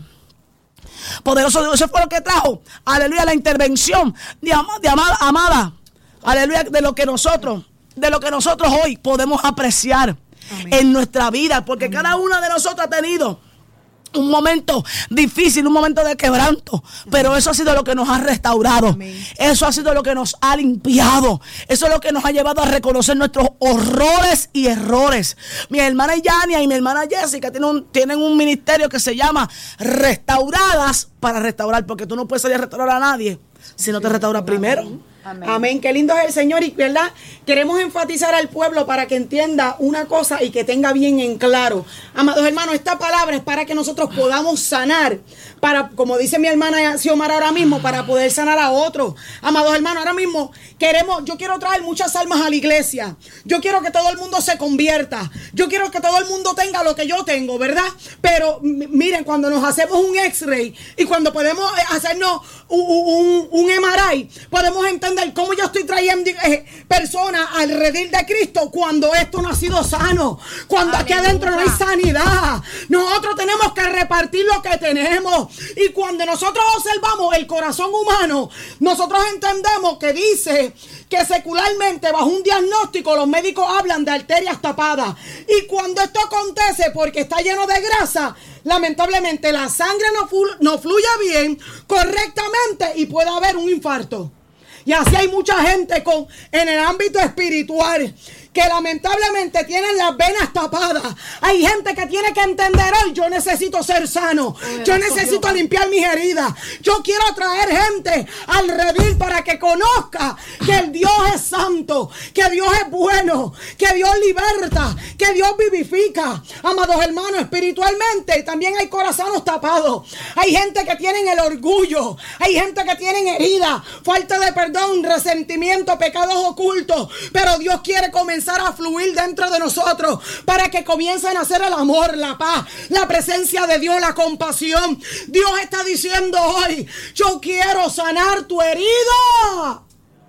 Poderoso Dios, eso fue lo que trajo, aleluya, la intervención de, ama, de amada, amada, aleluya, de lo que nosotros, de lo que nosotros hoy podemos apreciar. Amén. En nuestra vida, porque amén. Cada una de nosotros ha tenido un momento difícil, un momento de quebranto, pero eso ha sido lo que nos ha restaurado. Amén. Eso ha sido lo que nos ha limpiado. Eso es lo que nos ha llevado a reconocer nuestros horrores y errores. Mi hermana Yania y mi hermana Jessica tienen un, tienen un ministerio que se llama Restauradas para Restaurar, porque tú no puedes salir a restaurar a nadie si no te restauras primero. Amén. Amén. Qué lindo es el Señor, y verdad, queremos enfatizar al pueblo para que entienda una cosa y que tenga bien en claro. Amados hermanos, esta palabra es para que nosotros podamos sanar, para, como dice mi hermana Xiomara ahora mismo, para poder sanar a otros. Amados hermanos, ahora mismo queremos, yo quiero traer muchas almas a la iglesia. Yo quiero que todo el mundo se convierta. Yo quiero que todo el mundo tenga lo que yo tengo, ¿verdad? Pero miren, cuando nos hacemos un X-ray y cuando podemos hacernos un, un, un M R I, podemos entender cómo yo estoy trayendo eh, personas al redil de Cristo cuando esto no ha sido sano, cuando aleluya. Aquí adentro no hay sanidad. Nosotros tenemos que repartir lo que tenemos, y cuando nosotros observamos el corazón humano, nosotros entendemos que dice que secularmente, bajo un diagnóstico, los médicos hablan de arterias tapadas, y cuando esto acontece porque está lleno de grasa, lamentablemente la sangre no, flu- no fluye bien, correctamente, y puede haber un infarto. Y así hay mucha gente con, en el ámbito espiritual, que lamentablemente tienen las venas tapadas. Hay gente que tiene que entender hoy: yo necesito ser sano, yo necesito limpiar mis heridas. Yo quiero traer gente al redil para que conozca que el Dios es santo, que Dios es bueno, que Dios liberta, que Dios vivifica. Amados hermanos, espiritualmente también hay corazones tapados. Hay gente que tienen el orgullo, hay gente que tienen heridas, falta de perdón, resentimiento, pecados ocultos. Pero Dios quiere comenzar a fluir dentro de nosotros para que comiencen a hacer el amor, la paz, la presencia de Dios, la compasión. Dios está diciendo hoy: yo quiero sanar tu herida,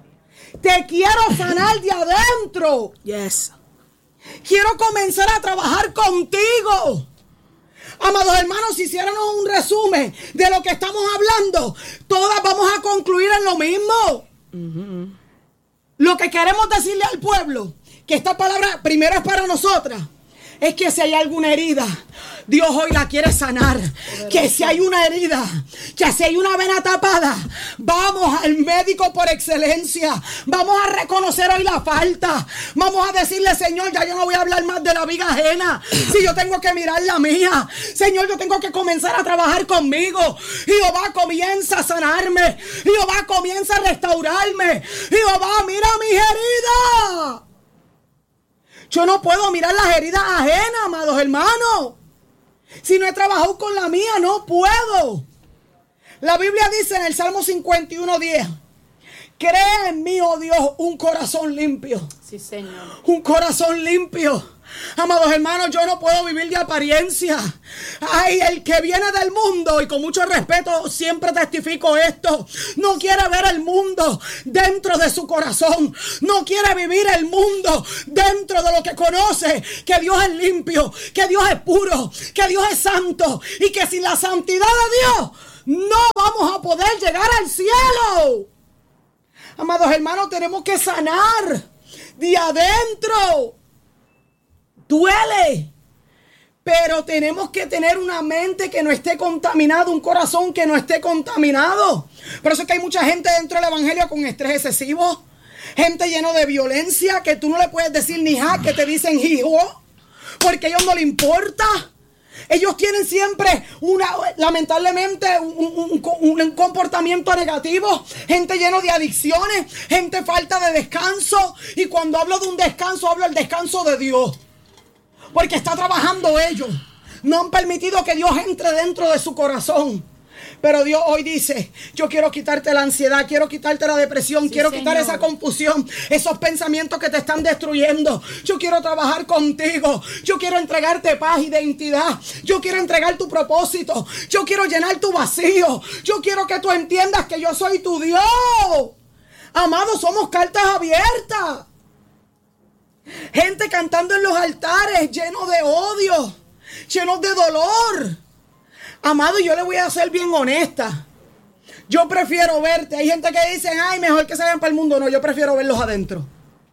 te quiero sanar de adentro. Yes. Quiero comenzar a trabajar contigo. Amados hermanos, si hiciéramos un resumen de lo que estamos hablando, todas vamos a concluir en lo mismo. Uh-huh. Lo que queremos decirle al pueblo, que esta palabra primero es para nosotras, es que si hay alguna herida, Dios hoy la quiere sanar. Que si hay una herida, que si hay una vena tapada, vamos al médico por excelencia. Vamos a reconocer hoy la falta. Vamos a decirle, Señor, ya yo no voy a hablar más de la viga ajena. Si yo tengo que mirar la mía, Señor, yo tengo que comenzar a trabajar conmigo. Jehová comienza a sanarme. Jehová comienza a restaurarme. Jehová, mira mis heridas. Yo no puedo mirar las heridas ajenas, amados hermanos. Si no he trabajado con la mía, no puedo. La Biblia dice en el Salmo cincuenta y uno, diez: crea en mí, oh Dios, un corazón limpio. Sí, Señor. Un corazón limpio. Amados hermanos, yo no puedo vivir de apariencia. Ay, el que viene del mundo, y con mucho respeto siempre testifico esto, no quiere ver el mundo dentro de su corazón. No quiere vivir el mundo dentro de lo que conoce, que Dios es limpio, que Dios es puro, que Dios es santo, y que sin la santidad de Dios no vamos a poder llegar al cielo. Amados hermanos, tenemos que sanar de adentro. Duele, pero tenemos que tener una mente que no esté contaminada, un corazón que no esté contaminado. Por eso es que hay mucha gente dentro del evangelio con estrés excesivo, gente llena de violencia, que tú no le puedes decir ni ja, que te dicen hijo, porque a ellos no les importa. Ellos tienen siempre una, lamentablemente, un, un, un comportamiento negativo. Gente llena de adicciones, gente falta de descanso. Y cuando hablo de un descanso, hablo del descanso de Dios. Porque está trabajando ellos. No han permitido que Dios entre dentro de su corazón. Pero Dios hoy dice, yo quiero quitarte la ansiedad, quiero quitarte la depresión, sí, quiero Señor. quitar esa confusión, esos pensamientos que te están destruyendo. Yo quiero trabajar contigo. Yo quiero entregarte paz, identidad. Yo quiero entregar tu propósito. Yo quiero llenar tu vacío. Yo quiero que tú entiendas que yo soy tu Dios. Amados, somos cartas abiertas. Gente cantando en los altares, llenos de odio, llenos de dolor. Amado, yo le voy a ser bien honesta. Yo prefiero verte. Hay gente que dice, ay, mejor que se vayan para el mundo. No, yo prefiero verlos adentro.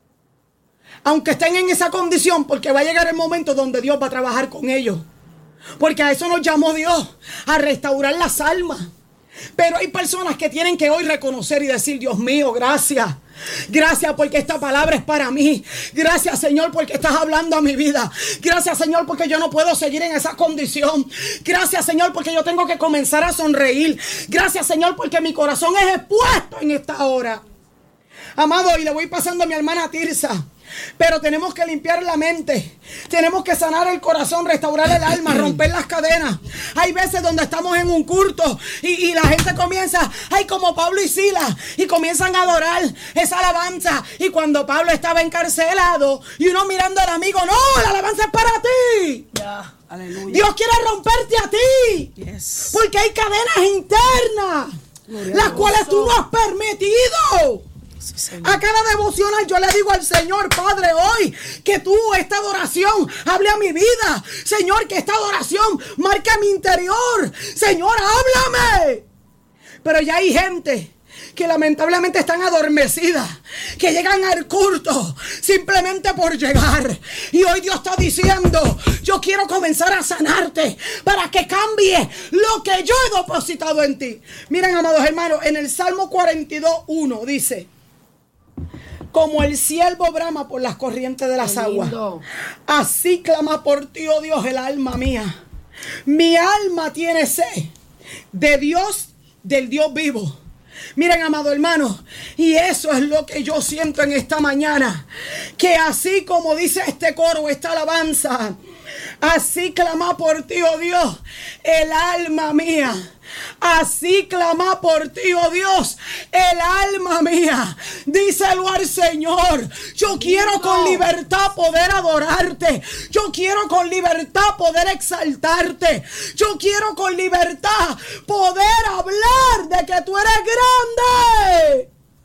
Aunque estén en esa condición, porque va a llegar el momento donde Dios va a trabajar con ellos. Porque a eso nos llamó Dios, a restaurar las almas. Pero hay personas que tienen que hoy reconocer y decir, Dios mío, gracias. Gracias porque esta palabra es para mí. Gracias, Señor, porque estás hablando a mi vida. Gracias, Señor, porque yo no puedo seguir en esa condición. Gracias, Señor, porque yo tengo que comenzar a sonreír. Gracias, Señor, porque mi corazón es expuesto en esta hora. Amado, y le voy pasando a mi hermana Tirsa. Pero tenemos que limpiar la mente. Tenemos que sanar el corazón, restaurar el alma, romper las cadenas. Hay veces donde estamos en un culto y, y la gente comienza, ay, como Pablo y Silas, y comienzan a adorar esa alabanza. Y cuando Pablo estaba encarcelado y uno mirando al amigo, no, la alabanza es para ti. Yeah. Aleluya. Dios quiere romperte a ti. Yes. Porque hay cadenas internas, Gloria las cuales tú no has permitido. Sí, a cada devocional yo le digo al Señor, Padre, hoy que tú esta adoración hable a mi vida. Señor, que esta adoración marque mi interior. Señor, háblame. Pero ya hay gente que lamentablemente están adormecidas, que llegan al culto simplemente por llegar. Y hoy Dios está diciendo, yo quiero comenzar a sanarte para que cambie lo que yo he depositado en ti. Miren, amados hermanos, en el Salmo cuarenta y dos, uno dice, como el ciervo brama por las corrientes de las aguas, así clama por ti, oh Dios, el alma mía. Mi alma tiene sed de Dios, del Dios vivo. Miren, amado hermano, y eso es lo que yo siento en esta mañana, que así como dice este coro, esta alabanza, así clama por ti, oh Dios, el alma mía. Así clama por ti, oh Dios, el alma mía. Díselo al Señor. Yo quiero con libertad poder adorarte. Yo quiero con libertad poder exaltarte. Yo quiero con libertad poder hablar de que tú eres grande.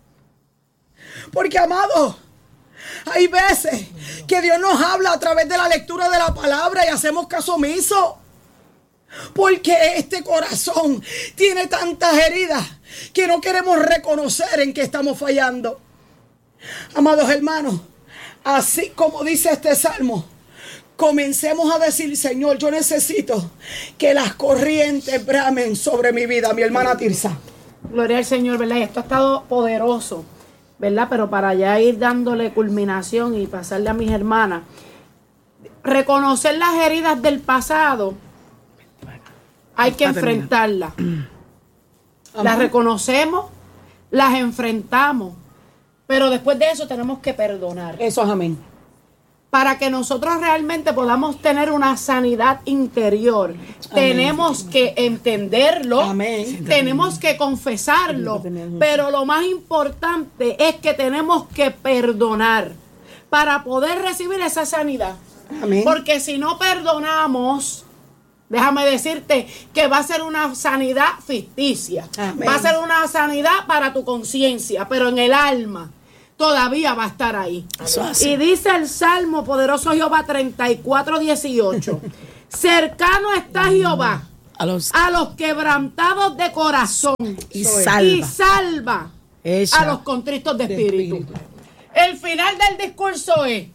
Porque, amado, hay veces que Dios nos habla a través de la lectura de la palabra y hacemos caso omiso. Porque este corazón tiene tantas heridas que no queremos reconocer en que estamos fallando. Amados hermanos, así como dice este salmo, comencemos a decir: Señor, yo necesito que las corrientes bramen sobre mi vida. Mi hermana Tirsa. Gloria al Señor, ¿verdad? Y esto ha estado poderoso, ¿verdad? Pero para ya ir dándole culminación y pasarle a mis hermanas, reconocer las heridas del pasado, hay que enfrentarlas. Las reconocemos, las enfrentamos, pero después de eso tenemos que perdonar. Eso es amén. Para que nosotros realmente podamos tener una sanidad interior, amén, tenemos que entenderlo, amén, tenemos que confesarlo, pero lo más importante es que tenemos que perdonar para poder recibir esa sanidad. Amén. Porque si no perdonamos, déjame decirte que va a ser una sanidad ficticia, amén, va a ser una sanidad para tu conciencia, pero en el alma todavía va a estar ahí. Y dice el Salmo poderoso Jehová treinta y cuatro, dieciocho. Cercano está Jehová a los, a los quebrantados de corazón y salva, y salva a los contritos de espíritu. de espíritu. El final del discurso es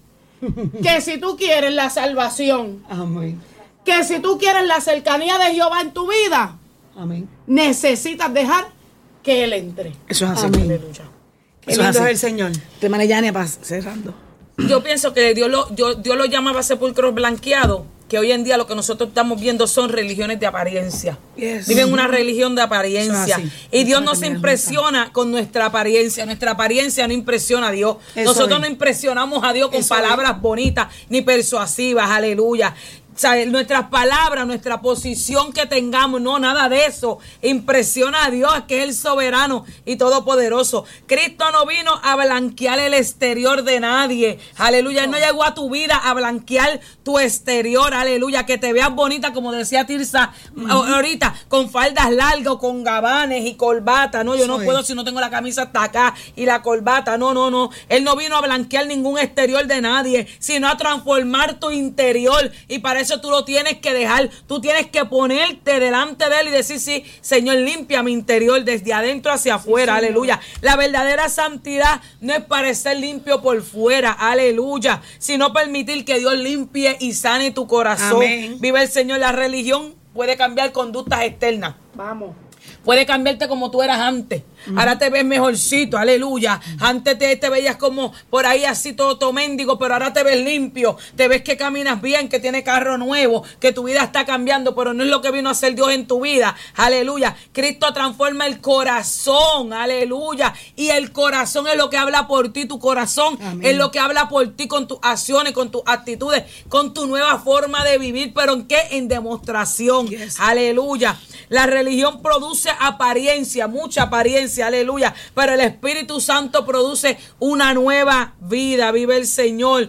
que si tú quieres la salvación, amén, que si tú quieres la cercanía de Jehová en tu vida, amén, necesitas dejar que Él entre. Eso es así. Amén. Aleluya. Qué lindo es el Señor. Te manejane para cerrando. Yo pienso que Dios lo, Dios, Dios lo llamaba sepulcros blanqueados, que hoy en día lo que nosotros estamos viendo son religiones de apariencia. Yes. Viven una religión de apariencia. Y Dios no se impresiona con nuestra apariencia. Nuestra apariencia no impresiona a Dios. Eso nosotros es. no impresionamos a Dios con Eso palabras es. bonitas ni persuasivas. Aleluya. O sea, nuestras palabras, nuestra posición que tengamos, no, nada de eso impresiona a Dios, que es el soberano y todopoderoso. Cristo no vino a blanquear el exterior de nadie, aleluya. Él no llegó a tu vida a blanquear tu exterior, aleluya, que te veas bonita, como decía Tirsa uh-huh. ahorita, con faldas largas, con gabanes y corbata. No, yo no Soy. puedo si no tengo la camisa hasta acá y la corbata, no, no, no. Él no vino a blanquear ningún exterior de nadie, sino a transformar tu interior, y para eso tú lo tienes que dejar, tú tienes que ponerte delante de Él y decir: sí, Señor, limpia mi interior desde adentro hacia afuera, sí, aleluya. La verdadera santidad no es parecer limpio por fuera, aleluya, sino permitir que Dios limpie y sane tu corazón. Amén. Vive el Señor. La religión puede cambiar conductas externas. Vamos. Puede cambiarte como tú eras antes. Uh-huh. Ahora te ves mejorcito, aleluya. Uh-huh. Antes te, te veías como por ahí así todo, todo mendigo, pero ahora te ves limpio. Te ves que caminas bien, que tienes carro nuevo, que tu vida está cambiando, pero no es lo que vino a hacer Dios en tu vida, aleluya. Cristo transforma el corazón, aleluya. Y el corazón es lo que habla por ti, tu corazón Amén. Es lo que habla por ti con tus acciones, con tus actitudes, con tu nueva forma de vivir, pero ¿en qué? En demostración, yes. aleluya. La religión produce apariencia, mucha apariencia, aleluya, pero el Espíritu Santo produce una nueva vida. Vive el Señor.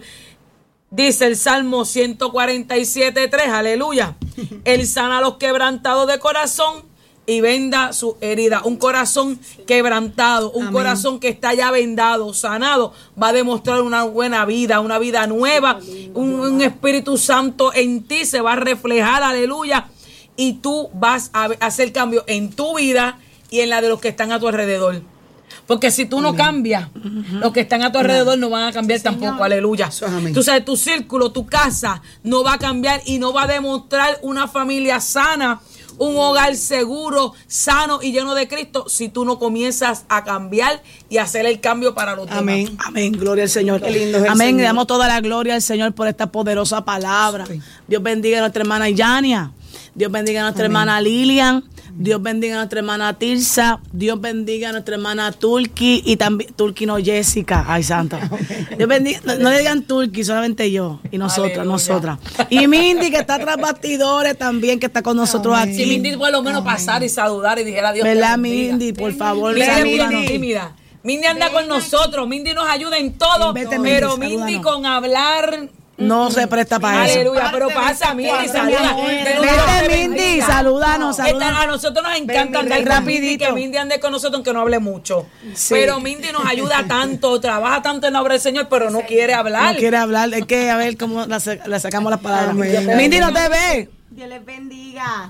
Dice el Salmo ciento cuarenta y siete, tres, aleluya. Él sana a los quebrantados de corazón y venda su herida. Un corazón quebrantado, un Amén. Corazón que está ya vendado, sanado, va a demostrar una buena vida, una vida nueva. Un, un Espíritu Santo en ti se va a reflejar, aleluya. Y tú vas a hacer cambio en tu vida y en la de los que están a tu alrededor. Porque si tú no amén. Cambias, uh-huh. los que están a tu alrededor no van a cambiar sí, tampoco, señor. Aleluya. Tú sabes, tu círculo, tu casa no va a cambiar y no va a demostrar una familia sana, un hogar seguro, sano y lleno de Cristo, si tú no comienzas a cambiar y hacer el cambio para los demás. Amén, amén, gloria al Señor. Qué lindo es el amén, Señor. Le damos toda la gloria al Señor por esta poderosa palabra. Sí. Dios bendiga a nuestra hermana Yania. Dios bendiga a nuestra amén. Hermana Lilian. Dios bendiga a nuestra hermana Tirsa. Dios bendiga a nuestra hermana Turki y también Turki no Jessica. Ay, santa. Dios bendiga, no, no le digan Turki, solamente yo y nosotras, aleluya. Nosotras. Y Mindy, que está tras bastidores también, que está con nosotros amén. Aquí. Si Mindy por lo menos amén. Pasar y saludar y dijera Dios. ¿Verdad, Mindy? Por favor, salúdanos. Tímida. Mindy anda Ven con nosotros, Mindy nos ayuda en todo, Vete, pero Mindy, Mindy con hablar no se presta para eso. Aleluya, pero pasa, Mindy, saluda. Vete, Mindy, salúdanos, salúdanos. A nosotros nos encanta andar rapidito, que Mindy ande con nosotros, aunque no hable mucho. Sí. Pero Mindy nos ayuda tanto, trabaja tanto en la obra del Señor, pero no quiere hablar. No quiere hablar, es que a ver cómo le sacamos las palabras. Mindy, no te ve. Dios les bendiga.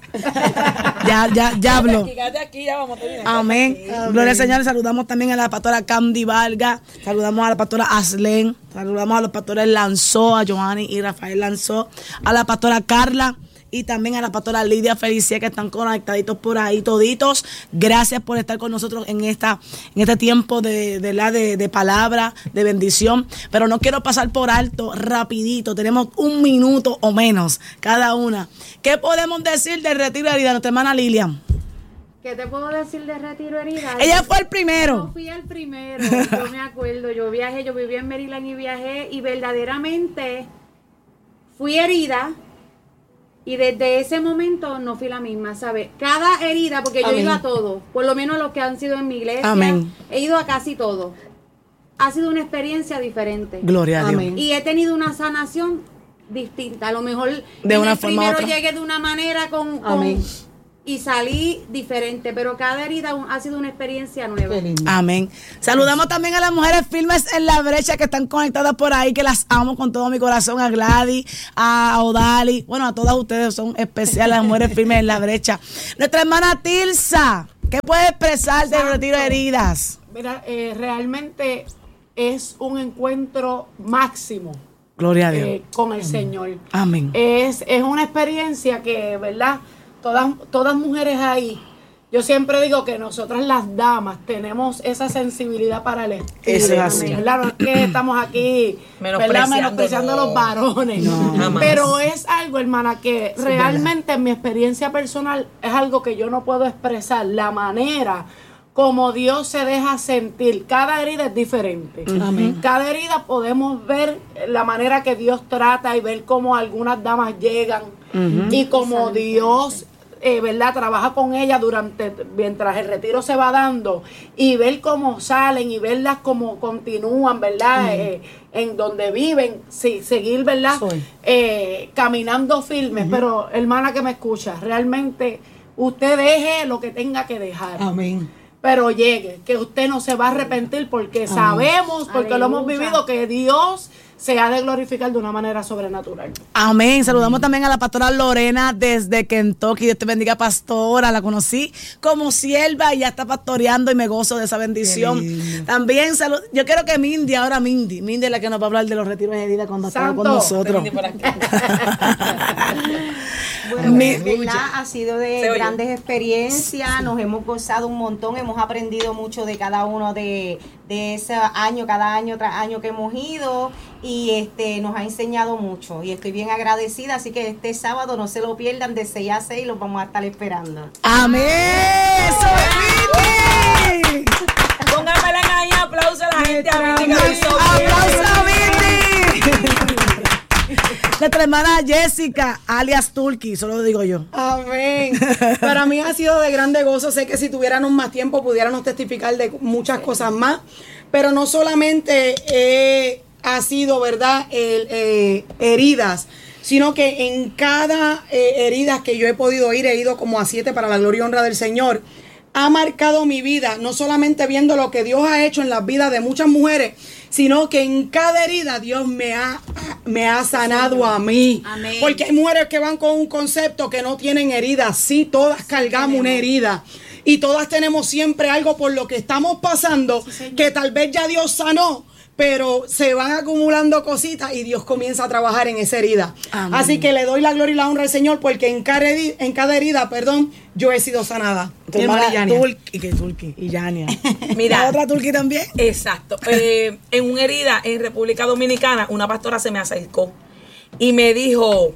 Ya, ya, ya habló. Quédate aquí, ya vamos a terminar. Amén. Amén. Gloria al Señor. Saludamos también a la pastora Candy Vargas. Saludamos a la pastora Aslen. Saludamos a los pastores Lanzó, a Johanny y Rafael Lanzó. A la pastora Carla. Y también a la pastora Lidia Felicia, que están conectaditos por ahí toditos. Gracias por estar con nosotros en esta en este tiempo de, de, la, de, de palabra, de bendición. Pero no quiero pasar por alto, rapidito. Tenemos un minuto o menos cada una. ¿Qué podemos decir del retiro de herida, nuestra hermana Lilian? ¿Qué te puedo decir de retiro herida? Ella fue el primero. Yo fui el primero, yo me acuerdo. Yo viajé, yo vivía en Maryland y viajé. Y verdaderamente fui herida. Y desde ese momento no fui la misma, ¿sabes? Cada herida, porque yo he ido a todo, por lo menos los que han sido en mi iglesia, Amén. He ido a casi todo. Ha sido una experiencia diferente. Gloria a Dios. Amén. Y he tenido una sanación distinta. A lo mejor de en una el forma primero otra. llegué de una manera con, con y salí diferente, pero cada herida ha sido una experiencia nueva. Amén. Saludamos también a las mujeres firmes en la brecha que están conectadas por ahí, que las amo con todo mi corazón, a Gladys, a Odali, bueno, a todas ustedes son especiales, las mujeres firmes en la brecha. Nuestra hermana Tilsa, ¿qué puede expresar del retiro de heridas? Mira, eh, realmente es un encuentro máximo. Gloria a Dios. Eh, con el Amén. Señor. Amén. Es, es una experiencia que, ¿verdad? Todas, todas mujeres ahí, yo siempre digo que nosotras las damas tenemos esa sensibilidad para el espíritu. Eso es así. Claro, es que estamos aquí menospreciando, menospreciando no. a los varones. No, pero es algo, hermana, que sí, realmente verdad. En mi experiencia personal es algo que yo no puedo expresar. La manera como Dios se deja sentir. Cada herida es diferente. Amén. Cada herida podemos ver la manera que Dios trata y ver cómo algunas damas llegan uh-huh. y cómo Dios... Eh, ¿verdad? Trabaja con ella durante, mientras el retiro se va dando y ver cómo salen y verlas cómo continúan, ¿verdad? Mm. Eh, en donde viven, sí, seguir, ¿verdad? Eh, caminando firmes, mm-hmm. pero hermana que me escucha, realmente usted deje lo que tenga que dejar. Amén. Pero llegue, que usted no se va a arrepentir porque Amén. Sabemos, porque Aleluya. Lo hemos vivido, que Dios se ha de glorificar de una manera sobrenatural. Amén. Saludamos también a la pastora Lorena desde Kentucky. Dios te bendiga, pastora. La conocí como sierva y ya está pastoreando y me gozo de esa bendición. También salud. Yo quiero que Mindy, ahora Mindy, Mindy es la que nos va a hablar de los retiros de herida cuando está con nosotros. Bueno, Mi, ¿verdad? Ha sido de grandes experiencias, sí. Nos hemos gozado un montón, hemos aprendido mucho de cada uno de, de ese año, cada año tras año que hemos ido y este nos ha enseñado mucho y estoy bien agradecida, así que este sábado no se lo pierdan de seis a seis, los vamos a estar esperando. ¡Amén! ¡Eso es Mindy! Pónganmela ahí, aplauso a la gente, a Mindy. ¡Aplauso a Mindy! Nuestra hermana Jessica, alias Turki, solo lo digo yo. Amén. Para mí ha sido de grande gozo. Sé que si tuviéramos más tiempo pudiéramos testificar de muchas sí. cosas más. Pero no solamente eh, ha sido, ¿verdad?, el, eh, heridas, sino que en cada eh, herida que yo he podido ir, he ido como a siete para la gloria y honra del Señor. Ha marcado mi vida, no solamente viendo lo que Dios ha hecho en las vidas de muchas mujeres, sino que en cada herida Dios me ha, me ha sanado a mí. Amén. Porque hay mujeres que van con un concepto que no tienen heridas. Sí, todas cargamos sí, una herida. Y todas tenemos siempre algo por lo que estamos pasando, sí, que tal vez ya Dios sanó, pero se van acumulando cositas y Dios comienza a trabajar en esa herida. Amén. Así que le doy la gloria y la honra al Señor porque en cada herida, en cada herida perdón, yo he sido sanada. Tu hermana Turki, que Turki y Yania. Mira, ¿la otra Turki también? Exacto. Eh, en una herida en República Dominicana, una pastora se me acercó y me dijo,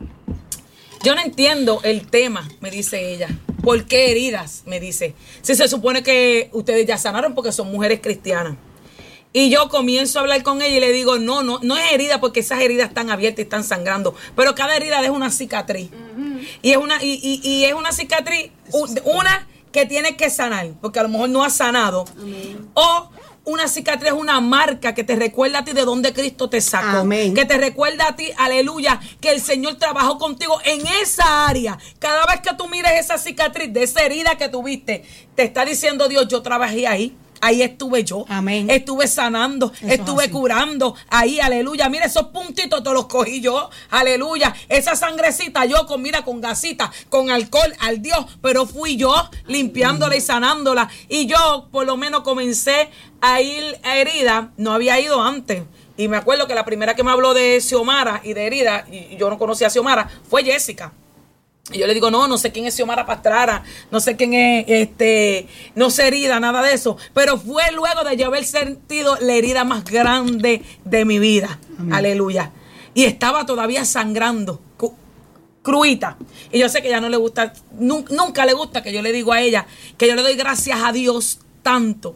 yo no entiendo el tema, me dice ella. ¿Por qué heridas? Me dice. Si se supone que ustedes ya sanaron porque son mujeres cristianas. Y yo comienzo a hablar con ella y le digo, no, no, no es herida porque esas heridas están abiertas y están sangrando. Pero cada herida es una cicatriz. Uh-huh. Y es una, y, y, y es una cicatriz, una que tienes que sanar, porque a lo mejor no has sanado. Uh-huh. O una cicatriz es una marca que te recuerda a ti de dónde Cristo te sacó. Amén. Que te recuerda a ti, aleluya, que el Señor trabajó contigo en esa área. Cada vez que tú mires esa cicatriz de esa herida que tuviste, te está diciendo Dios, yo trabajé ahí. ahí estuve yo. Amén. Estuve sanando, Eso estuve curando. Ahí, aleluya. Mira, esos puntitos te los cogí yo. Aleluya. Esa sangrecita yo con, mira, con gasita, con alcohol, al Dios. Pero fui yo limpiándola y sanándola. Y yo, por lo menos, comencé a ir a herida. No había ido antes. Y me acuerdo que la primera que me habló de Xiomara y de herida, y yo no conocía a Xiomara, fue Jessica. Y yo le digo, no, no sé quién es Xiomara Pastrana, no sé quién es, este, no sé herida, nada de eso. Pero fue luego de yo haber sentido la herida más grande de mi vida. Amén. Aleluya. Y estaba todavía sangrando, cru, cruita. Y yo sé que a ella no le gusta, nunca, nunca le gusta que yo le digo a ella que yo le doy gracias a Dios tanto.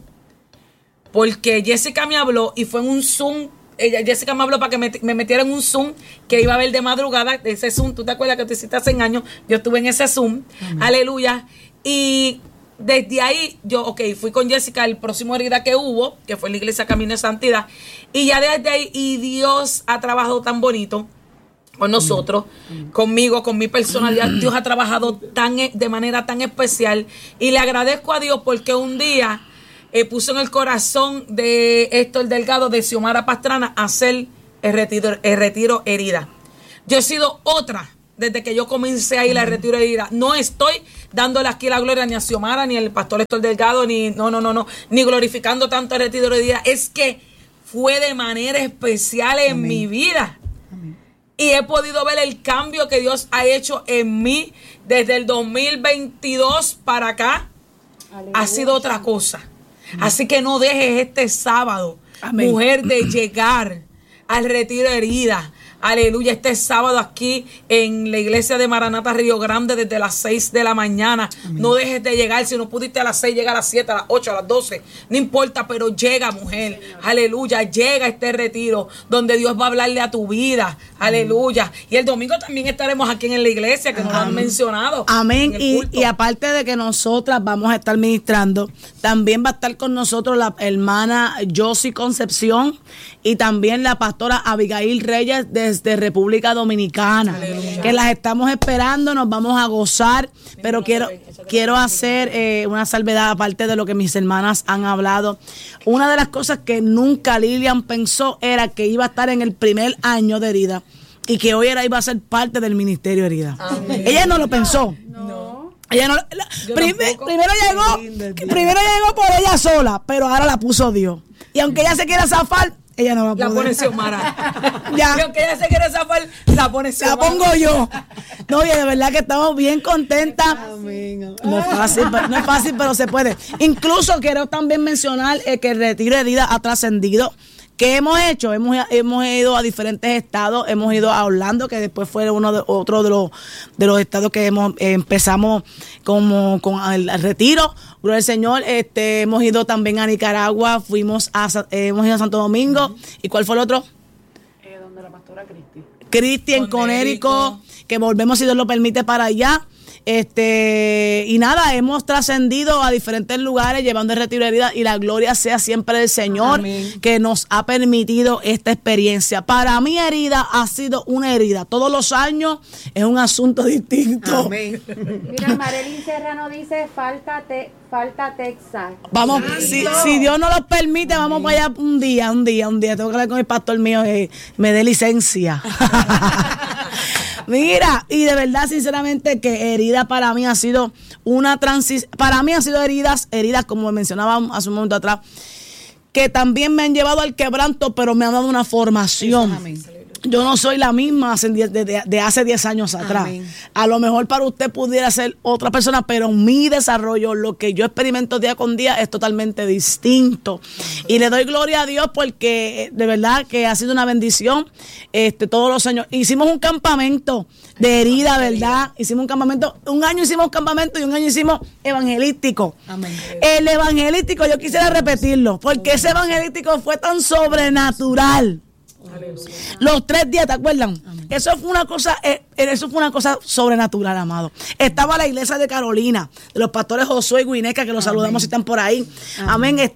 Porque Jessica me habló y fue en un Zoom. Ella, Jessica me habló para que me, me metiera en un Zoom que iba a ver de madrugada. Ese Zoom, ¿tú te acuerdas que tú hiciste hace años? Yo estuve en ese Zoom. Amén. Aleluya. Y desde ahí, yo, ok, fui con Jessica el próximo herida que hubo, que fue en la iglesia Camino de Santidad. Y ya desde ahí, y Dios ha trabajado tan bonito con nosotros, Amén. Conmigo, con mi personalidad. Dios ha trabajado tan, de manera tan especial. Y le agradezco a Dios porque un día Eh, puso en el corazón de Héctor Delgado, de Xiomara Pastrana, hacer el retiro, el retiro herida. Yo he sido otra desde que yo comencé a ir al retiro herida. No estoy dándole aquí la gloria ni a Xiomara, ni al pastor Héctor Delgado, ni no, no, no, no, ni glorificando tanto el retiro herida. Es que fue de manera especial en Amén. Mi vida. Amén. Y he podido ver el cambio que Dios ha hecho en mí desde el dos mil veintidós para acá. Aleluya. Ha sido otra cosa. Así que no dejes este sábado, Amén. Mujer, de llegar al retiro herida. Aleluya, este sábado aquí en la iglesia de Maranata Río Grande desde las seis de la mañana. Amén. No dejes de llegar. Si no pudiste a las seis, llega a las siete, a las ocho, a las doce. No importa, pero llega, mujer. Señor. Aleluya, llega este retiro donde Dios va a hablarle a tu vida. Aleluya. Y el domingo también estaremos aquí en la iglesia, que nos lo han mencionado. Amén. Y, y aparte de que nosotras vamos a estar ministrando, también va a estar con nosotros la hermana Josie Concepción y también la pastora Abigail Reyes desde República Dominicana. Aleluya. Que las estamos esperando, nos vamos a gozar, pero quiero, quiero hacer eh, una salvedad aparte de lo que mis hermanas han hablado. Una de las cosas que nunca Lilian pensó era que iba a estar en el primer año de herida y que hoy era iba a ser parte del ministerio herida. Amén. Ella no lo pensó. No. Ella no, la, prim, primero llegó, lindo, primero llegó por ella sola, pero ahora la puso Dios. Y aunque ella se quiera zafar, ella no va a poder. La pone Xiomara. Ya. Y aunque ella se quiere zafar, la pone Xiomara. La pongo yo. No, y de verdad que estamos bien contentas. Amén. No es fácil, no es fácil, pero se puede. Incluso quiero también mencionar eh, que el retiro de herida ha trascendido. ¿Qué hemos hecho? Hemos, hemos ido a diferentes estados, hemos ido a Orlando, que después fue uno de, otro de los de los estados que hemos eh, empezamos como con el, el retiro. Gloria al Señor. Este, hemos ido también a Nicaragua, fuimos a eh, hemos ido a Santo Domingo. Uh-huh. ¿Y cuál fue el otro? Eh, donde la pastora Cristi. Cristi en Conérico, que volvemos, si Dios lo permite, para allá. Este, y nada, hemos trascendido a diferentes lugares llevando el retiro de herida y la gloria sea siempre del Señor. Amén. Que nos ha permitido esta experiencia. Para mí herida ha sido una herida. Todos los años es un asunto distinto. Amén. Mira, Marelín Serrano dice, falta te, falta Texas. Vamos, si, si Dios nos lo permite, Amén. Vamos para allá un día, un día, un día. Tengo que hablar con el pastor mío que me dé licencia. Mira, y de verdad, sinceramente, que herida para mí ha sido una transición, para mí han sido heridas, heridas como mencionaba hace un momento atrás, que también me han llevado al quebranto, pero me han dado una formación. Amén. Yo no soy la misma de, de, de hace diez años atrás. Amén. A lo mejor para usted pudiera ser otra persona, pero mi desarrollo, lo que yo experimento día con día es totalmente distinto. Amén. Y le doy gloria a Dios porque de verdad que ha sido una bendición este, todos los años. Hicimos un campamento de herida, ¿verdad? Hicimos un campamento, un año hicimos campamento y un año hicimos evangelístico. Amén. El evangelístico yo quisiera repetirlo, porque ese evangelístico fue tan sobrenatural. Aleluya. Los tres días, ¿te acuerdan? Amén. Eso fue una cosa, eh, eso fue una cosa sobrenatural, amado. Estaba la iglesia de Carolina, de los pastores Josué y Guineca, que los Amén. Saludamos si están por ahí. Amén. Amén. Estaba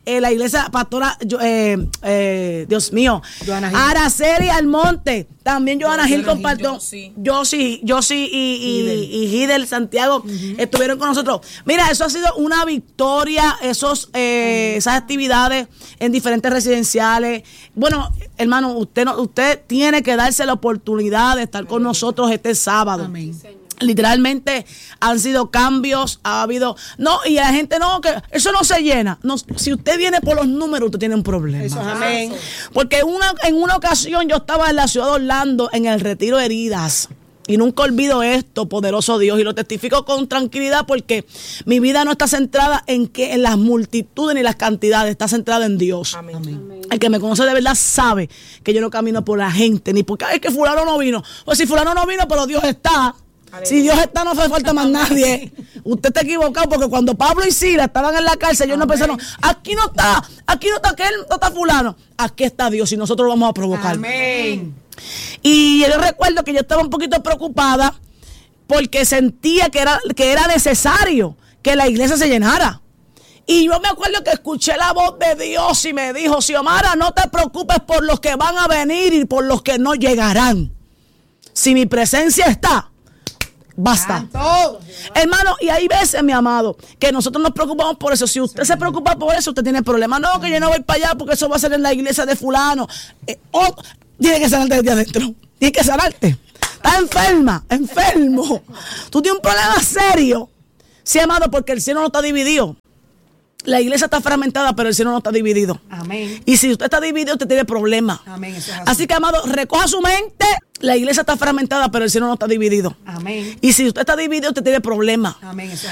eh, la iglesia pastora, yo, eh, eh, Dios mío, Araceli Almonte, también Johanna Gil compartió, yo sí, yo sí y, y, y Gidel Santiago uh-huh. estuvieron con nosotros. Mira, eso ha sido una victoria, esos, eh, uh-huh. esas actividades en diferentes residenciales. Bueno, hermano, usted no, usted tiene que darse la oportunidad de estar con nosotros este sábado. Amén. Literalmente han sido cambios, ha habido, no, y la gente no, que eso no se llena. No, si usted viene por los números, usted tiene un problema. Eso, amén. Porque una, en una ocasión yo estaba en la ciudad de Orlando en el retiro de heridas. Y nunca olvido esto, poderoso Dios, y lo testifico con tranquilidad porque mi vida no está centrada en que en las multitudes ni las cantidades, está centrada en Dios. Amén. Amén. El que me conoce de verdad sabe que yo no camino por la gente, ni porque es que fulano no vino. Pues si fulano no vino, pero Dios está. Aleluya. Si Dios está, no hace falta más nadie. Usted está equivocado porque cuando Pablo y Sila estaban en la cárcel, ellos no pensaron, aquí no está, aquí no está aquel, no está fulano. Aquí está Dios y nosotros lo vamos a provocar. Amén. Y yo recuerdo que yo estaba un poquito preocupada porque sentía que era, que era necesario que la iglesia se llenara. Y yo me acuerdo que escuché la voz de Dios y me dijo, Xiomara, no te preocupes por los que van a venir y por los que no llegarán. Si mi presencia está, basta. Santo. Hermano, y hay veces, mi amado, que nosotros nos preocupamos por eso. Si usted sí. se preocupa por eso, usted tiene problemas. No, que yo no voy para allá porque eso va a ser en la iglesia de fulano. Eh, oh, tiene que sanarte desde adentro. Tiene que sanarte. Estás enferma, enfermo. Tú tienes un problema serio. Sí, amado, porque el cielo no está dividido. La iglesia está fragmentada, pero el cielo no está dividido. Amén. Y si usted está dividido, usted tiene problemas. Amén. Eso es así. Así que, amado, recoja su mente. La iglesia está fragmentada, pero el cielo no está dividido. Amén. Y si usted está dividido, usted tiene problemas. Amén. Eso es